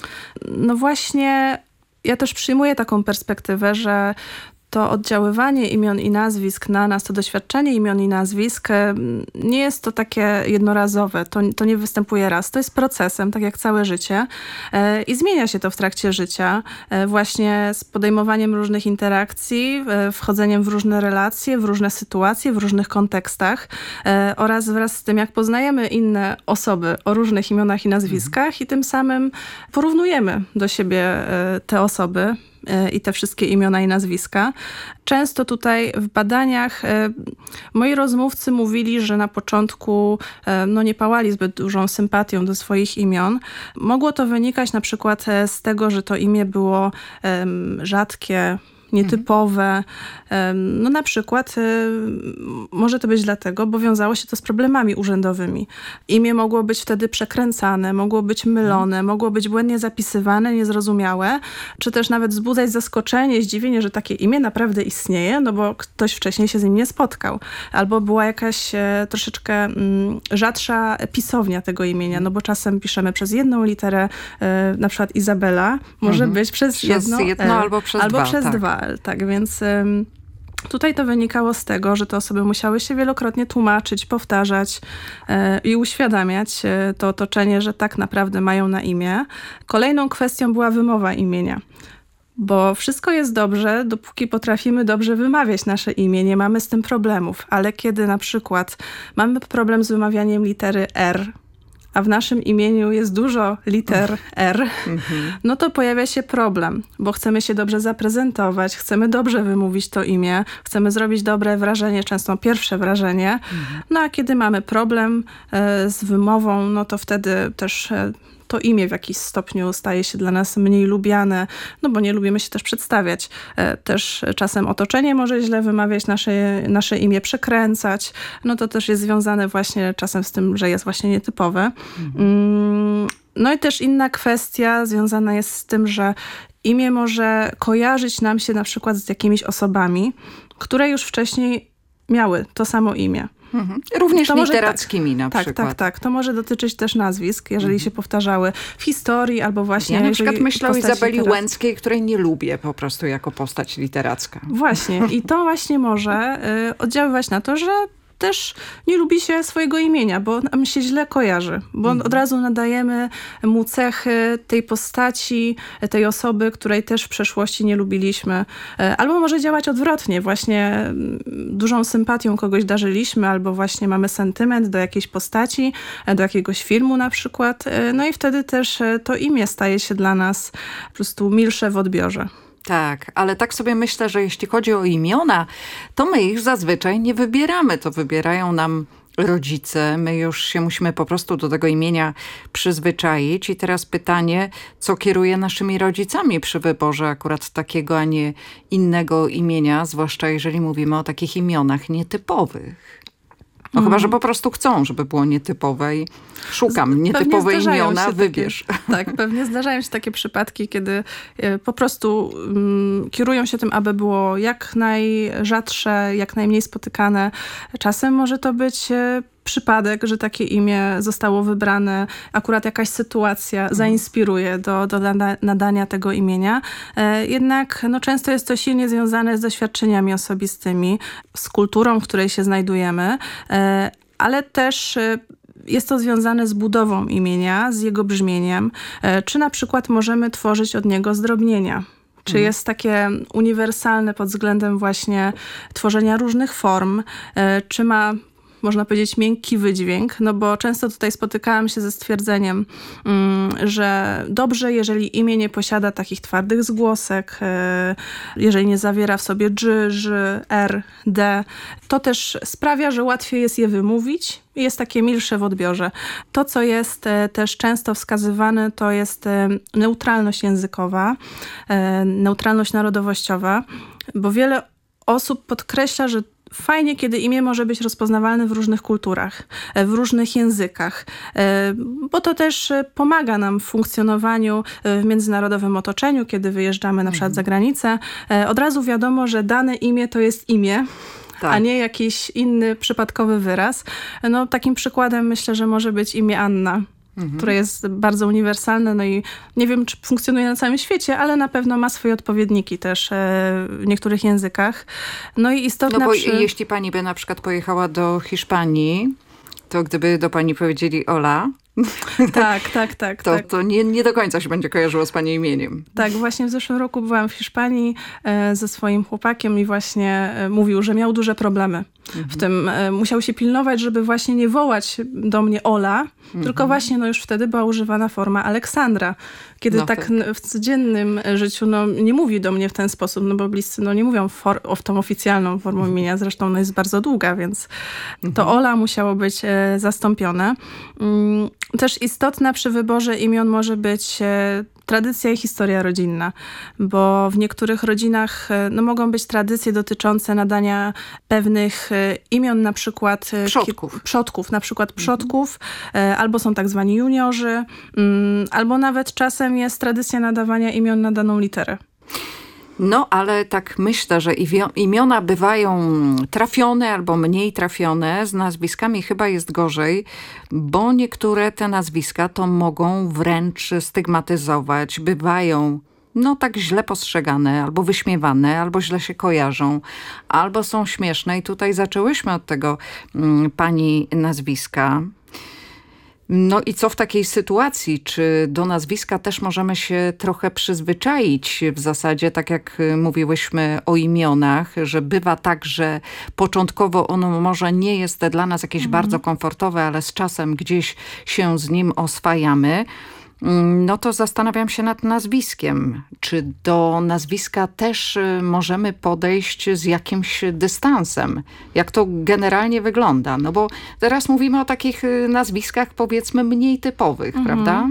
No właśnie, ja też przyjmuję taką perspektywę, że to oddziaływanie imion i nazwisk na nas, to doświadczenie imion i nazwisk nie jest to takie jednorazowe. To nie występuje raz. To jest procesem, tak jak całe życie. I zmienia się to w trakcie życia. Właśnie z podejmowaniem różnych interakcji, wchodzeniem w różne relacje, w różne sytuacje, w różnych kontekstach oraz wraz z tym, jak poznajemy inne osoby o różnych imionach i nazwiskach i tym samym porównujemy do siebie te osoby i te wszystkie imiona i nazwiska. Często tutaj w badaniach moi rozmówcy mówili, że na początku nie pałali zbyt dużą sympatią do swoich imion. Mogło to wynikać na przykład z tego, że to imię było rzadkie, nietypowe. No na przykład może to być dlatego, bo wiązało się to z problemami urzędowymi. Imię mogło być wtedy przekręcane, mogło być mylone, mogło być błędnie zapisywane, niezrozumiałe, czy też nawet wzbudzać zaskoczenie, zdziwienie, że takie imię naprawdę istnieje, no bo ktoś wcześniej się z nim nie spotkał. Albo była jakaś troszeczkę rzadsza pisownia tego imienia, no bo czasem piszemy przez jedną literę, na przykład Izabela, może być przez jedno albo przez dwa. Tak, więc tutaj to wynikało z tego, że te osoby musiały się wielokrotnie tłumaczyć, powtarzać i uświadamiać to otoczenie, że tak naprawdę mają na imię. Kolejną kwestią była wymowa imienia. Bo wszystko jest dobrze, dopóki potrafimy dobrze wymawiać nasze imię, nie mamy z tym problemów. Ale kiedy na przykład mamy problem z wymawianiem litery R, a w naszym imieniu jest dużo liter R, no to pojawia się problem, bo chcemy się dobrze zaprezentować, chcemy dobrze wymówić to imię, chcemy zrobić dobre wrażenie, często pierwsze wrażenie. No a kiedy mamy problem z wymową, no to wtedy też to imię w jakiś stopniu staje się dla nas mniej lubiane, no bo nie lubimy się też przedstawiać. Też czasem otoczenie może źle wymawiać nasze imię, przekręcać. No to też jest związane właśnie czasem z tym, że jest właśnie nietypowe. No i też inna kwestia związana jest z tym, że imię może kojarzyć nam się na przykład z jakimiś osobami, które już wcześniej miały to samo imię. Również literackimi na przykład. Tak. To może dotyczyć też nazwisk, jeżeli się powtarzały w historii albo właśnie... Ja na przykład myślę o Izabeli Łęckiej, której nie lubię po prostu jako postać literacka. Właśnie. I to właśnie może oddziaływać na to, że też nie lubi się swojego imienia, bo nam się źle kojarzy, bo od razu nadajemy mu cechy tej postaci, tej osoby, której też w przeszłości nie lubiliśmy. Albo może działać odwrotnie, właśnie dużą sympatią kogoś darzyliśmy, albo właśnie mamy sentyment do jakiejś postaci, do jakiegoś filmu na przykład. No i wtedy też to imię staje się dla nas po prostu milsze w odbiorze. Tak, ale tak sobie myślę, że jeśli chodzi o imiona, to my ich zazwyczaj nie wybieramy. To wybierają nam rodzice. My już się musimy po prostu do tego imienia przyzwyczaić. I teraz pytanie, co kieruje naszymi rodzicami przy wyborze akurat takiego, a nie innego imienia, zwłaszcza jeżeli mówimy o takich imionach nietypowych. No chyba, że po prostu chcą, żeby było nietypowe i szukam nietypowe imiona, wybierz. Tak, pewnie zdarzają się takie przypadki, kiedy po prostu kierują się tym, aby było jak najrzadsze, jak najmniej spotykane. Czasem może to być przypadek, że takie imię zostało wybrane, akurat jakaś sytuacja zainspiruje do nadania tego imienia. Jednak często jest to silnie związane z doświadczeniami osobistymi, z kulturą, w której się znajdujemy, ale też jest to związane z budową imienia, z jego brzmieniem, czy na przykład możemy tworzyć od niego zdrobnienia. Czy jest takie uniwersalne pod względem właśnie tworzenia różnych form, czy ma, można powiedzieć, miękki wydźwięk, no bo często tutaj spotykałam się ze stwierdzeniem, że dobrze, jeżeli imię nie posiada takich twardych zgłosek, jeżeli nie zawiera w sobie dż, ż, r, d, to też sprawia, że łatwiej jest je wymówić i jest takie milsze w odbiorze. To, co jest też często wskazywane, to jest neutralność językowa, neutralność narodowościowa, bo wiele osób podkreśla, że fajnie, kiedy imię może być rozpoznawalne w różnych kulturach, w różnych językach, bo to też pomaga nam w funkcjonowaniu w międzynarodowym otoczeniu, kiedy wyjeżdżamy na przykład za granicę. Od razu wiadomo, że dane imię to jest imię, a nie jakiś inny przypadkowy wyraz. No, takim przykładem myślę, że może być imię Anna, które jest bardzo uniwersalne, no i nie wiem, czy funkcjonuje na całym świecie, ale na pewno ma swoje odpowiedniki też w niektórych językach. No i istotna... No bo jeśli pani by na przykład pojechała do Hiszpanii, to gdyby do pani powiedzieli Ola, tak. To nie do końca się będzie kojarzyło z pani imieniem. Tak, właśnie w zeszłym roku byłam w Hiszpanii ze swoim chłopakiem i właśnie mówił, że miał duże problemy. W tym musiał się pilnować, żeby właśnie nie wołać do mnie Ola, tylko właśnie już wtedy była używana forma Aleksandra. Kiedy w codziennym życiu nie mówi do mnie w ten sposób, bo bliscy nie mówią tą oficjalną formą imienia, zresztą jest bardzo długa, więc to Ola musiało być zastąpione. Też istotna przy wyborze imion może być tradycja i historia rodzinna, bo w niektórych rodzinach mogą być tradycje dotyczące nadania pewnych imion, na przykład przodków, albo są tak zwani juniorzy, albo nawet czasem jest tradycja nadawania imion na daną literę. No, ale tak myślę, że imiona bywają trafione albo mniej trafione. Z nazwiskami chyba jest gorzej, bo niektóre te nazwiska to mogą wręcz stygmatyzować. Bywają tak źle postrzegane, albo wyśmiewane, albo źle się kojarzą, albo są śmieszne. I tutaj zaczęłyśmy od tego pani nazwiska. No i co w takiej sytuacji? Czy do nazwiska też możemy się trochę przyzwyczaić? W zasadzie, tak jak mówiłyśmy o imionach, że bywa tak, że początkowo ono może nie jest dla nas jakieś bardzo komfortowe, ale z czasem gdzieś się z nim oswajamy. No to zastanawiam się nad nazwiskiem. Czy do nazwiska też możemy podejść z jakimś dystansem? Jak to generalnie wygląda? No bo teraz mówimy o takich nazwiskach, powiedzmy, mniej typowych, prawda?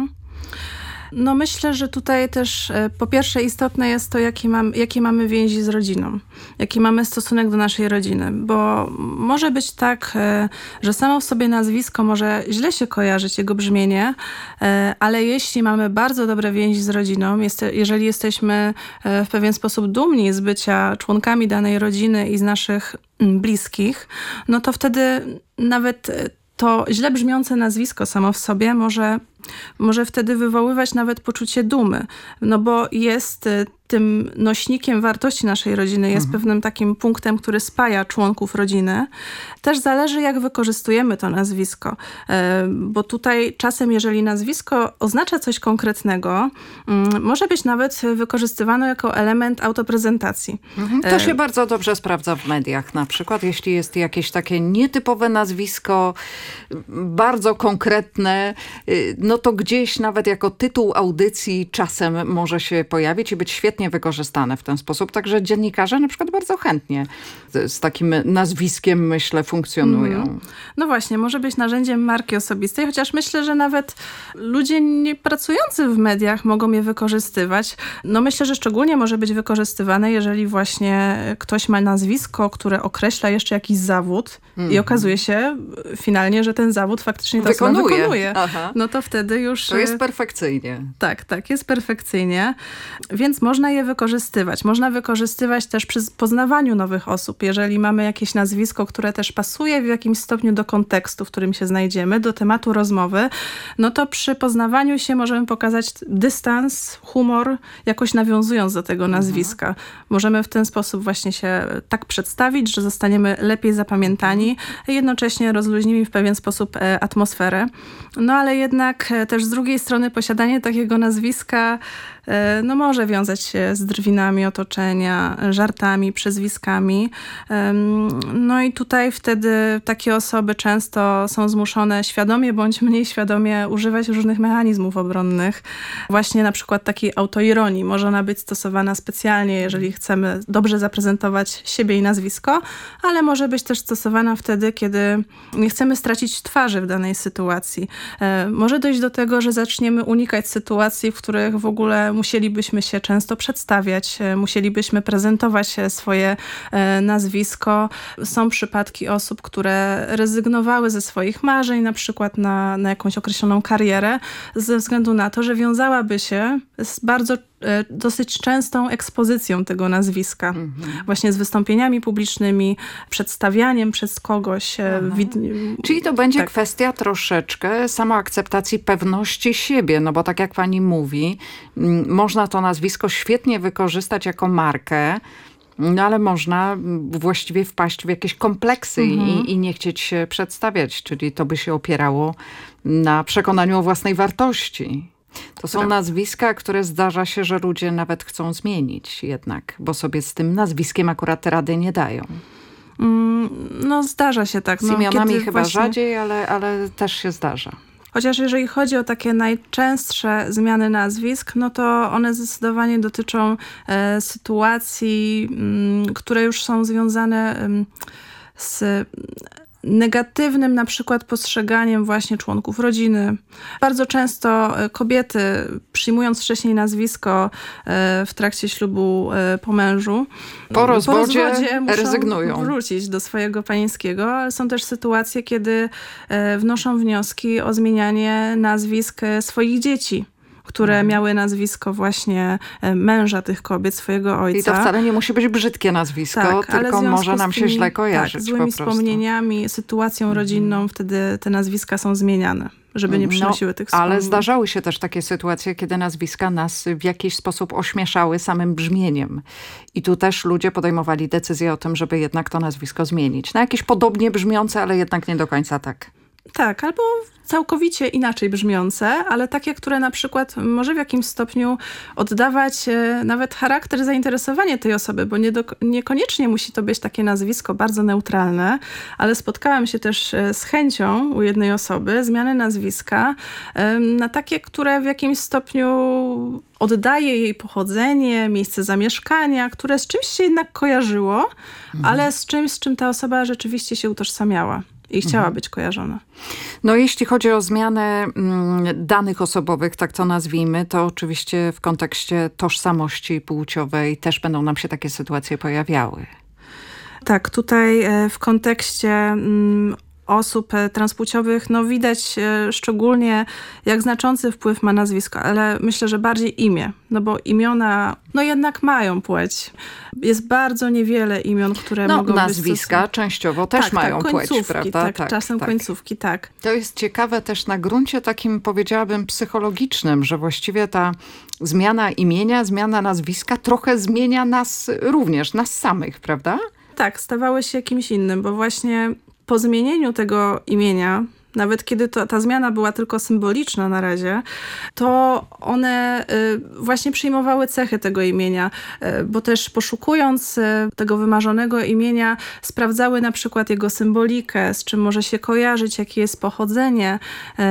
No myślę, że tutaj też po pierwsze istotne jest to, jakie mamy więzi z rodziną, jaki mamy stosunek do naszej rodziny, bo może być tak, że samo w sobie nazwisko może źle się kojarzyć, jego brzmienie, ale jeśli mamy bardzo dobre więzi z rodziną, jeżeli jesteśmy w pewien sposób dumni z bycia członkami danej rodziny i z naszych bliskich, no to wtedy nawet to źle brzmiące nazwisko samo w sobie może wtedy wywoływać nawet poczucie dumy, no bo jest tym nośnikiem wartości naszej rodziny, jest pewnym takim punktem, który spaja członków rodziny. Też zależy, jak wykorzystujemy to nazwisko, bo tutaj czasem, jeżeli nazwisko oznacza coś konkretnego, może być nawet wykorzystywane jako element autoprezentacji. To się bardzo dobrze sprawdza w mediach. Na przykład, jeśli jest jakieś takie nietypowe nazwisko, bardzo konkretne, no to gdzieś nawet jako tytuł audycji czasem może się pojawić i być świetnie wykorzystane w ten sposób. Także dziennikarze na przykład bardzo chętnie z takim nazwiskiem, myślę, funkcjonują. No właśnie, może być narzędziem marki osobistej, chociaż myślę, że nawet ludzie nie pracujący w mediach mogą je wykorzystywać. No myślę, że szczególnie może być wykorzystywane, jeżeli właśnie ktoś ma nazwisko, które określa jeszcze jakiś zawód i okazuje się finalnie, że ten zawód faktycznie ta osoba wykonuje. No to wtedy już... To jest perfekcyjnie. Tak, jest perfekcyjnie. Więc można można je wykorzystywać. Można wykorzystywać też przy poznawaniu nowych osób. Jeżeli mamy jakieś nazwisko, które też pasuje w jakimś stopniu do kontekstu, w którym się znajdziemy, do tematu rozmowy, no to przy poznawaniu się możemy pokazać dystans, humor, jakoś nawiązując do tego nazwiska. Możemy w ten sposób właśnie się tak przedstawić, że zostaniemy lepiej zapamiętani, jednocześnie rozluźnimy w pewien sposób atmosferę. No ale jednak też z drugiej strony posiadanie takiego nazwiska no może wiązać się z drwinami otoczenia, żartami, przezwiskami. No i tutaj wtedy takie osoby często są zmuszone świadomie bądź mniej świadomie używać różnych mechanizmów obronnych. Właśnie na przykład takiej autoironii. Może ona być stosowana specjalnie, jeżeli chcemy dobrze zaprezentować siebie i nazwisko, ale może być też stosowana wtedy, kiedy nie chcemy stracić twarzy w danej sytuacji. Może dojść do tego, że zaczniemy unikać sytuacji, w których w ogóle musielibyśmy się często przedstawiać, musielibyśmy prezentować swoje nazwisko. Są przypadki osób, które rezygnowały ze swoich marzeń, na przykład na jakąś określoną karierę, ze względu na to, że wiązałaby się z dosyć częstą ekspozycją tego nazwiska. Właśnie z wystąpieniami publicznymi, przedstawianiem przez kogoś. Czyli to będzie kwestia troszeczkę samoakceptacji, pewności siebie, no bo tak jak pani mówi, można to nazwisko świetnie wykorzystać jako markę, no ale można właściwie wpaść w jakieś kompleksy i nie chcieć się przedstawiać, czyli to by się opierało na przekonaniu o własnej wartości. To są nazwiska, które zdarza się, że ludzie nawet chcą zmienić jednak, bo sobie z tym nazwiskiem akurat rady nie dają. No zdarza się tak. Z imionami chyba rzadziej, ale też się zdarza. Chociaż jeżeli chodzi o takie najczęstsze zmiany nazwisk, no to one zdecydowanie dotyczą sytuacji, które już są związane z negatywnym na przykład postrzeganiem właśnie członków rodziny. Bardzo często kobiety, przyjmując wcześniej nazwisko w trakcie ślubu po mężu, po rozwodzie muszą rezygnują. Wrócić do swojego panieńskiego, ale są też sytuacje, kiedy wnoszą wnioski o zmienianie nazwisk swoich dzieci, które miały nazwisko właśnie męża tych kobiet, swojego ojca. I to wcale nie musi być brzydkie nazwisko, tylko może nam się źle kojarzyć. Tak, złymi wspomnieniami, sytuacją rodzinną, wtedy te nazwiska są zmieniane, żeby nie przynosiły tych wspomnień. Ale zdarzały się też takie sytuacje, kiedy nazwiska nas w jakiś sposób ośmieszały samym brzmieniem. I tu też ludzie podejmowali decyzję o tym, żeby jednak to nazwisko zmienić. Na jakieś podobnie brzmiące, ale jednak nie do końca tak. Tak, albo całkowicie inaczej brzmiące, ale takie, które na przykład może w jakimś stopniu oddawać nawet charakter, zainteresowanie tej osoby, bo niekoniecznie musi to być takie nazwisko bardzo neutralne, ale spotkałam się też z chęcią u jednej osoby zmiany nazwiska na takie, które w jakimś stopniu oddaje jej pochodzenie, miejsce zamieszkania, które z czymś się jednak kojarzyło, ale z czymś, z czym ta osoba rzeczywiście się utożsamiała i chciała być kojarzona. No jeśli chodzi o zmianę danych osobowych, tak to nazwijmy, to oczywiście w kontekście tożsamości płciowej też będą nam się takie sytuacje pojawiały. Tak, tutaj w kontekście osób transpłciowych, no widać szczególnie jak znaczący wpływ ma nazwisko, ale myślę, że bardziej imię, no bo imiona no jednak mają płeć. Jest bardzo niewiele imion, które mogą być nazwiska częściowo też mają płeć, prawda? Tak, czasem końcówki, tak. To jest ciekawe też na gruncie takim, powiedziałabym, psychologicznym, że właściwie ta zmiana imienia, zmiana nazwiska trochę zmienia nas również, nas samych, prawda? Tak, stawały się kimś innym, bo właśnie po zmienieniu tego imienia, nawet kiedy ta zmiana była tylko symboliczna na razie, to one właśnie przyjmowały cechy tego imienia, bo też poszukując tego wymarzonego imienia sprawdzały na przykład jego symbolikę, z czym może się kojarzyć, jakie jest pochodzenie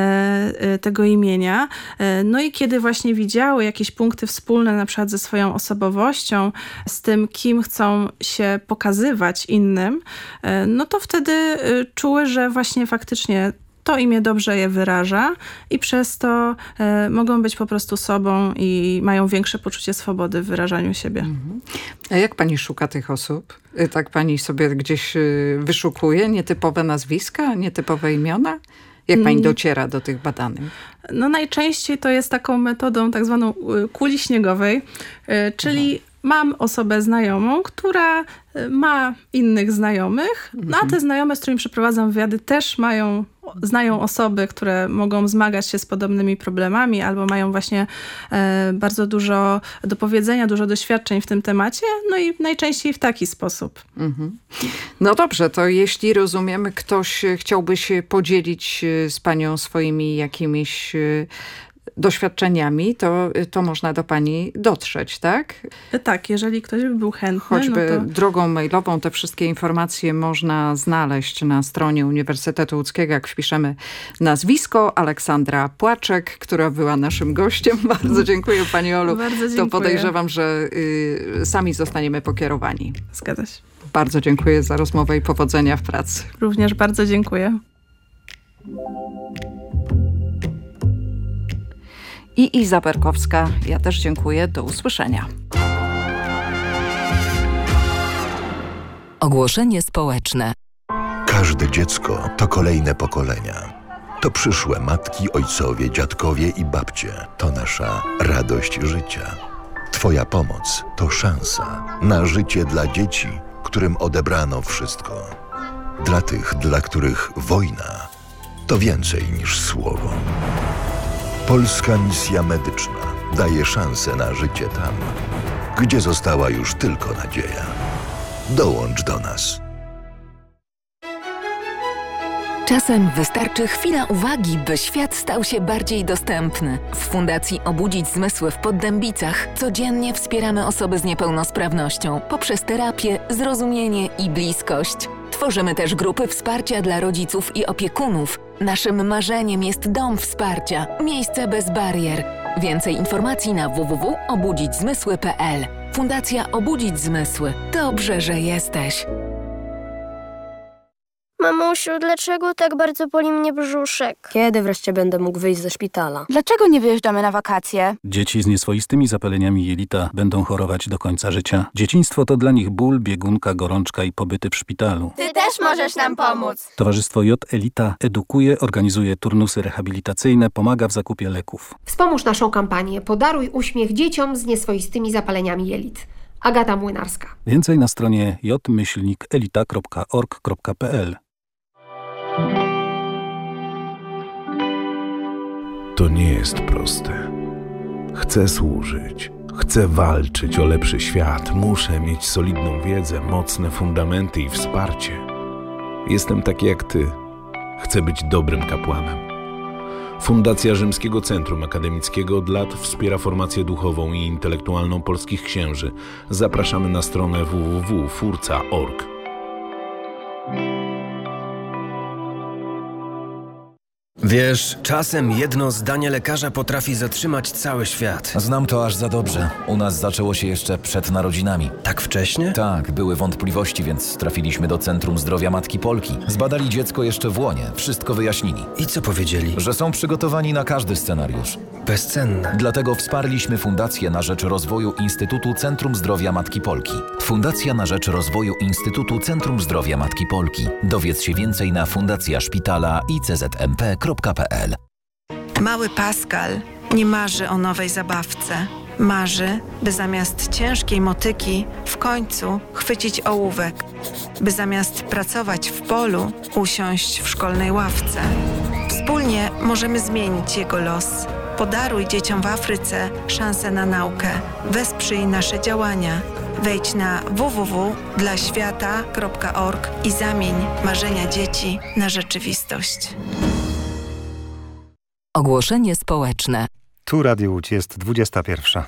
tego imienia. No i kiedy właśnie widziały jakieś punkty wspólne na przykład ze swoją osobowością, z tym, kim chcą się pokazywać innym, no to wtedy czuły, że właśnie faktycznie to imię dobrze je wyraża i przez to mogą być po prostu sobą i mają większe poczucie swobody w wyrażaniu siebie. A jak pani szuka tych osób? Tak pani sobie gdzieś wyszukuje nietypowe nazwiska, nietypowe imiona? Jak pani dociera do tych badanych? No najczęściej to jest taką metodą tak zwaną kuli śniegowej, czyli mam osobę znajomą, która ma innych znajomych, no a te znajome, z którymi przeprowadzam wywiady, też znają osoby, które mogą zmagać się z podobnymi problemami albo mają właśnie bardzo dużo do powiedzenia, dużo doświadczeń w tym temacie, no i najczęściej w taki sposób. No dobrze, to jeśli rozumiem, ktoś chciałby się podzielić z panią swoimi jakimiś doświadczeniami, to można do pani dotrzeć, tak? Tak, jeżeli ktoś by był chętny. Choćby no to... drogą mailową te wszystkie informacje można znaleźć na stronie Uniwersytetu Łódzkiego, jak wpiszemy nazwisko Aleksandra Płaczek, która była naszym gościem. Bardzo dziękuję pani Olu. Bardzo dziękuję. To podejrzewam, że sami zostaniemy pokierowani. Zgadza się. Bardzo dziękuję za rozmowę i powodzenia w pracy. Również bardzo dziękuję. I Iza Berkowska, ja też dziękuję. Do usłyszenia. Ogłoszenie społeczne. Każde dziecko to kolejne pokolenia. To przyszłe matki, ojcowie, dziadkowie i babcie. To nasza radość życia. Twoja pomoc to szansa na życie dla dzieci, którym odebrano wszystko. Dla tych, dla których wojna to więcej niż słowo. Polska Misja Medyczna daje szansę na życie tam, gdzie została już tylko nadzieja. Dołącz do nas. Czasem wystarczy chwila uwagi, by świat stał się bardziej dostępny. W Fundacji Obudzić Zmysły w Poddębicach codziennie wspieramy osoby z niepełnosprawnością poprzez terapię, zrozumienie i bliskość. Tworzymy też grupy wsparcia dla rodziców i opiekunów. Naszym marzeniem jest dom wsparcia, miejsce bez barier. Więcej informacji na www.obudzićzmysły.pl. Fundacja Obudzić Zmysły. Dobrze, że jesteś. Mamusiu, dlaczego tak bardzo boli mnie brzuszek? Kiedy wreszcie będę mógł wyjść ze szpitala? Dlaczego nie wyjeżdżamy na wakacje? Dzieci z nieswoistymi zapaleniami jelita będą chorować do końca życia. Dzieciństwo to dla nich ból, biegunka, gorączka i pobyty w szpitalu. Ty też możesz nam pomóc. Towarzystwo J Elita edukuje, organizuje turnusy rehabilitacyjne, pomaga w zakupie leków. Wspomóż naszą kampanię Podaruj uśmiech dzieciom z nieswoistymi zapaleniami jelit. Agata Młynarska. Więcej na stronie j-elita.org.pl. To nie jest proste. Chcę służyć, chcę walczyć o lepszy świat, muszę mieć solidną wiedzę, mocne fundamenty i wsparcie. Jestem taki jak ty. Chcę być dobrym kapłanem. Fundacja Rzymskiego Centrum Akademickiego od lat wspiera formację duchową i intelektualną polskich księży. Zapraszamy na stronę www.furca.org. Wiesz, czasem jedno zdanie lekarza potrafi zatrzymać cały świat. Znam to aż za dobrze. U nas zaczęło się jeszcze przed narodzinami. Tak wcześnie? Tak, były wątpliwości, więc trafiliśmy do Centrum Zdrowia Matki Polki. Zbadali dziecko jeszcze w łonie, wszystko wyjaśnili. I co powiedzieli? Że są przygotowani na każdy scenariusz. Bezcenne. Dlatego wsparliśmy Fundację na rzecz rozwoju Instytutu Centrum Zdrowia Matki Polki. Fundacja na rzecz rozwoju Instytutu Centrum Zdrowia Matki Polki. Dowiedz się więcej na fundacjaszpitala iczmp.pl. Mały Pascal nie marzy o nowej zabawce. Marzy, by zamiast ciężkiej motyki w końcu chwycić ołówek. By zamiast pracować w polu usiąść w szkolnej ławce. Wspólnie możemy zmienić jego los. Podaruj dzieciom w Afryce szansę na naukę. Wesprzyj nasze działania. Wejdź na www.dlaświata.org i zamień marzenia dzieci na rzeczywistość. Ogłoszenie społeczne. Tu Radio Łódź, jest 21.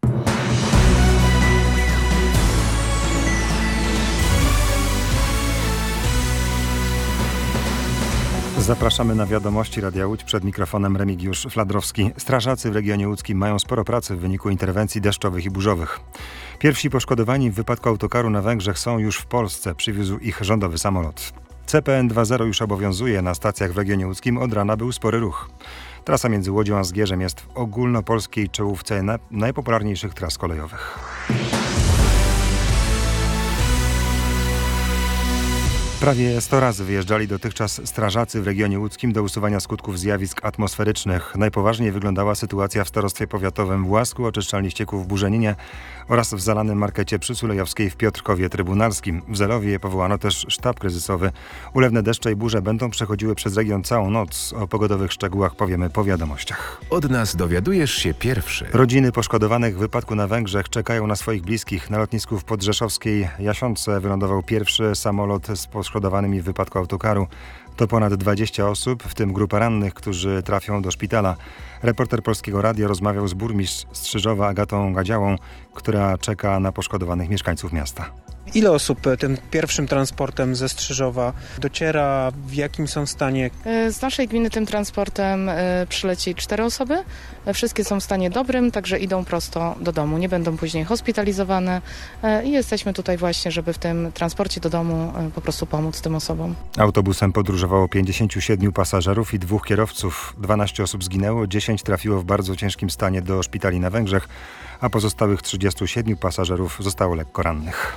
Zapraszamy na wiadomości Radia Łódź. Przed mikrofonem Remigiusz Fladrowski. Strażacy w regionie łódzkim mają sporo pracy w wyniku interwencji deszczowych i burzowych. Pierwsi poszkodowani w wypadku autokaru na Węgrzech są już w Polsce. Przywiózł ich rządowy samolot. CPN 2.0 już obowiązuje na stacjach w regionie łódzkim. Od rana był spory ruch. Trasa między Łodzią a Zgierzem jest w ogólnopolskiej czołówce najpopularniejszych tras kolejowych. Prawie 100 razy wyjeżdżali dotychczas strażacy w regionie łódzkim do usuwania skutków zjawisk atmosferycznych. Najpoważniej wyglądała sytuacja w starostwie powiatowym w Łasku, oczyszczalni ścieków w Burzeninie oraz w zalanym markecie przy Sulejowskiej w Piotrkowie Trybunalskim. W Zelowie powołano też sztab kryzysowy. Ulewne deszcze i burze będą przechodziły przez region całą noc. O pogodowych szczegółach powiemy po wiadomościach. Od nas dowiadujesz się pierwszy. Rodziny poszkodowanych w wypadku na Węgrzech czekają na swoich bliskich. Na lotnisku w podrzeszowskiej Jasionce wylądował pierwszy samolot z poszkodowanymi w wypadku autokaru. To ponad 20 osób, w tym grupa rannych, którzy trafią do szpitala. Reporter Polskiego Radia rozmawiał z burmistrz Strzyżowa Agatą Gadziałą, która czeka na poszkodowanych mieszkańców miasta. Ile osób tym pierwszym transportem ze Strzyżowa dociera? W jakim są stanie? Z naszej gminy tym transportem przyleci 4 osoby. Wszystkie są w stanie dobrym, także idą prosto do domu. Nie będą później hospitalizowane i jesteśmy tutaj właśnie, żeby w tym transporcie do domu po prostu pomóc tym osobom. Autobusem podróżowało 57 pasażerów i 2 kierowców. 12 osób zginęło, 10 trafiło w bardzo ciężkim stanie do szpitali na Węgrzech, a pozostałych 37 pasażerów zostało lekko rannych.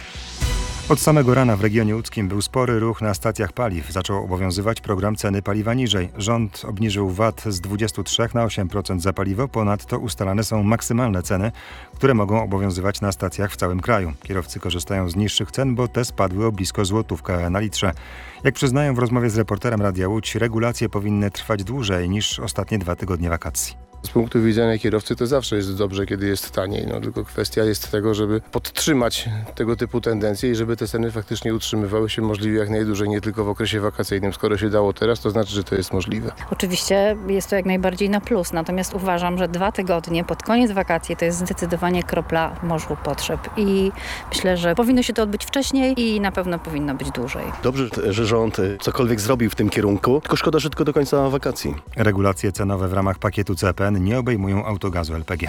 Od samego rana w regionie łódzkim był spory ruch na stacjach paliw. Zaczął obowiązywać program ceny paliwa niżej. Rząd obniżył VAT z 23 na 8% za paliwo. Ponadto ustalane są maksymalne ceny, które mogą obowiązywać na stacjach w całym kraju. Kierowcy korzystają z niższych cen, bo te spadły o blisko złotówkę na litrze. Jak przyznają w rozmowie z reporterem Radia Łódź, regulacje powinny trwać dłużej niż ostatnie 2 tygodnie wakacji. Z punktu widzenia kierowcy to zawsze jest dobrze, kiedy jest taniej. Tylko kwestia jest tego, żeby podtrzymać tego typu tendencje i żeby te ceny faktycznie utrzymywały się możliwie jak najdłużej, nie tylko w okresie wakacyjnym. Skoro się dało teraz, to znaczy, że to jest możliwe. Oczywiście jest to jak najbardziej na plus, natomiast uważam, że 2 tygodnie pod koniec wakacji to jest zdecydowanie kropla w morzu potrzeb i myślę, że powinno się to odbyć wcześniej i na pewno powinno być dłużej. Dobrze, że rząd cokolwiek zrobił w tym kierunku, tylko szkoda, że tylko do końca wakacji. Regulacje cenowe w ramach pakietu CPN nie obejmują autogazu LPG.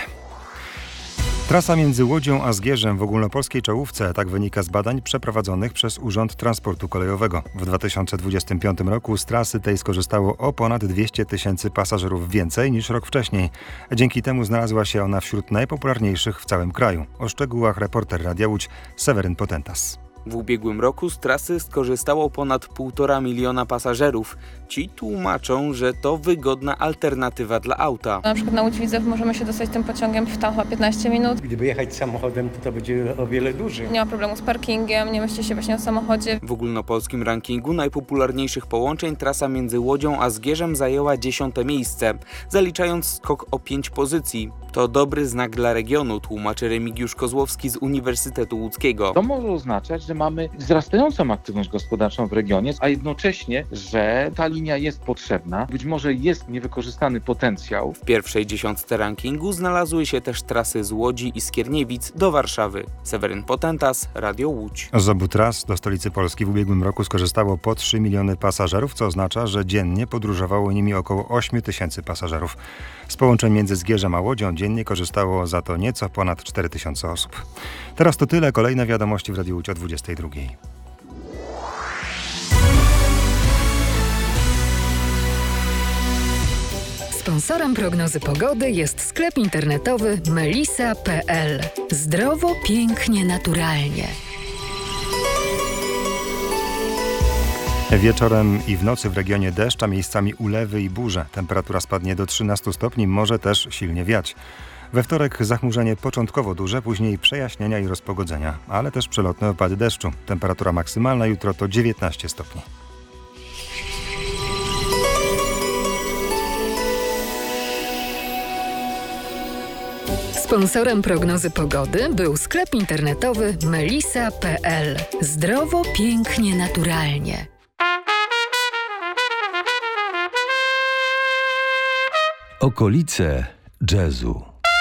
Trasa między Łodzią a Zgierzem w ogólnopolskiej czołówce, tak wynika z badań przeprowadzonych przez Urząd Transportu Kolejowego. W 2025 roku z trasy tej skorzystało o ponad 200 000 pasażerów więcej niż rok wcześniej. Dzięki temu znalazła się ona wśród najpopularniejszych w całym kraju. O szczegółach reporter Radia Łódź Seweryn Potentas. W ubiegłym roku z trasy skorzystało ponad 1,5 miliona pasażerów. Ci tłumaczą, że to wygodna alternatywa dla auta. Na przykład na Łódź Widzew możemy się dostać tym pociągiem w tam chyba 15 minut. Gdyby jechać samochodem, to będzie o wiele dłużej. Nie ma problemu z parkingiem, nie myśli się właśnie o samochodzie. W ogólnopolskim rankingu najpopularniejszych połączeń trasa między Łodzią a Zgierzem zajęła 10. miejsce, zaliczając skok o 5 pozycji. To dobry znak dla regionu, tłumaczy Remigiusz Kozłowski z Uniwersytetu Łódzkiego. To może oznaczać, że mamy wzrastającą aktywność gospodarczą w regionie, a jednocześnie, że ta linia jest potrzebna. Być może jest niewykorzystany potencjał. W pierwszej 10 rankingu znalazły się też trasy z Łodzi i Skierniewic do Warszawy. Seweryn Potentas, Radio Łódź. Z obu tras do stolicy Polski w ubiegłym roku skorzystało po 3 miliony pasażerów, co oznacza, że dziennie podróżowało nimi około 8 000 pasażerów. Z połączeń między Zgierzem a Łodzią dziennie korzystało za to nieco ponad 4 000 osób. Teraz to tyle. Kolejne wiadomości w Radiu Łódź o 22. Sponsorem prognozy pogody jest sklep internetowy melisa.pl. Zdrowo, pięknie, naturalnie. Wieczorem i w nocy w regionie deszcz, a miejscami ulewy i burze. Temperatura spadnie do 13 stopni, może też silnie wiać. We wtorek zachmurzenie początkowo duże, później przejaśnienia i rozpogodzenia, ale też przelotne opady deszczu. Temperatura maksymalna jutro to 19 stopni. Sponsorem prognozy pogody był sklep internetowy melisa.pl. Zdrowo, pięknie, naturalnie. Okolice jazzu.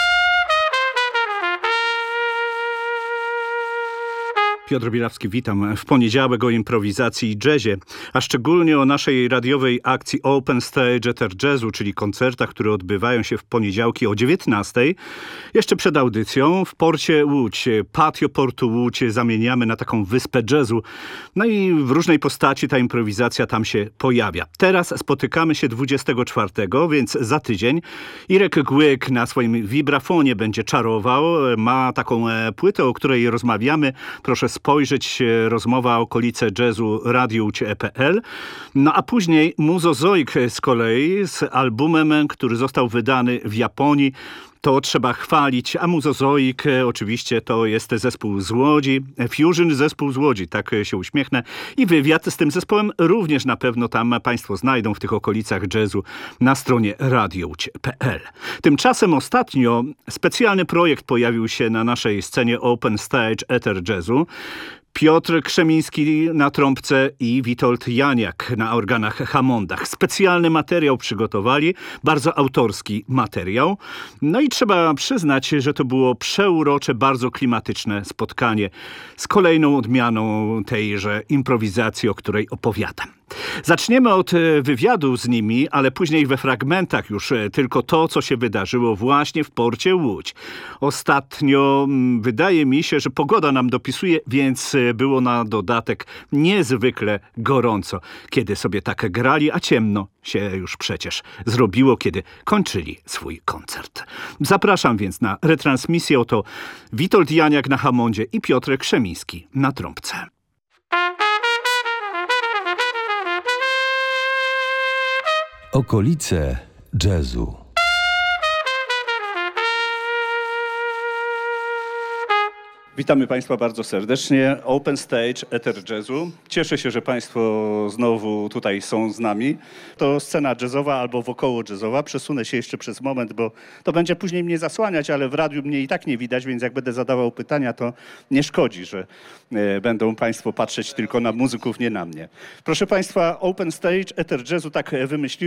Piotr Bielawski, witam. W poniedziałek o improwizacji i jazzie, a szczególnie o naszej radiowej akcji Open Stage Ether Jazzu, czyli koncertach, które odbywają się w poniedziałki o 19:00. Jeszcze przed audycją w porcie Łódź, patio portu Łódź zamieniamy na taką wyspę jazzu. No i w różnej postaci ta improwizacja tam się pojawia. Teraz spotykamy się 24, więc za tydzień. Irek Głyk na swoim wibrafonie będzie czarował. Ma taką płytę, o której rozmawiamy. Proszę spojrzeć, rozmowa o okolice jazzu radiouć.pl. No a później Muzozoik z kolei z albumem, który został wydany w Japonii. To trzeba chwalić, a Muzozoik oczywiście to jest zespół z Łodzi, Fusion zespół z Łodzi, tak się uśmiechnę. I wywiad z tym zespołem również na pewno tam Państwo znajdą w tych okolicach jazzu na stronie radiouć.pl. Tymczasem ostatnio specjalny projekt pojawił się na naszej scenie Open Stage Ether Jazzu. Piotr Krzemiński na trąbce i Witold Janiak na organach Hammondach. Specjalny materiał przygotowali, bardzo autorski materiał. No i trzeba przyznać, że to było przeurocze, bardzo klimatyczne spotkanie z kolejną odmianą tejże improwizacji, o której opowiadam. Zaczniemy od wywiadu z nimi, ale później we fragmentach już tylko to, co się wydarzyło właśnie w porcie Łódź. Ostatnio wydaje mi się, że pogoda nam dopisuje, więc było na dodatek niezwykle gorąco, kiedy sobie tak grali, a ciemno się już przecież zrobiło, kiedy kończyli swój koncert. Zapraszam więc na retransmisję. Oto Witold Janiak na Hammondzie i Piotr Krzemiński na trąbce. Okolice jazzu. Witamy Państwa bardzo serdecznie. Open Stage Ether Jazzu. Cieszę się, że Państwo znowu tutaj są z nami. To scena jazzowa albo wokoło jazzowa. Przesunę się jeszcze przez moment, bo to będzie później mnie zasłaniać, ale w radiu mnie i tak nie widać, więc jak będę zadawał pytania, to nie szkodzi, że będą Państwo patrzeć tylko na muzyków, nie na mnie. Proszę Państwa, Open Stage Ether Jazzu tak wymyśliłem.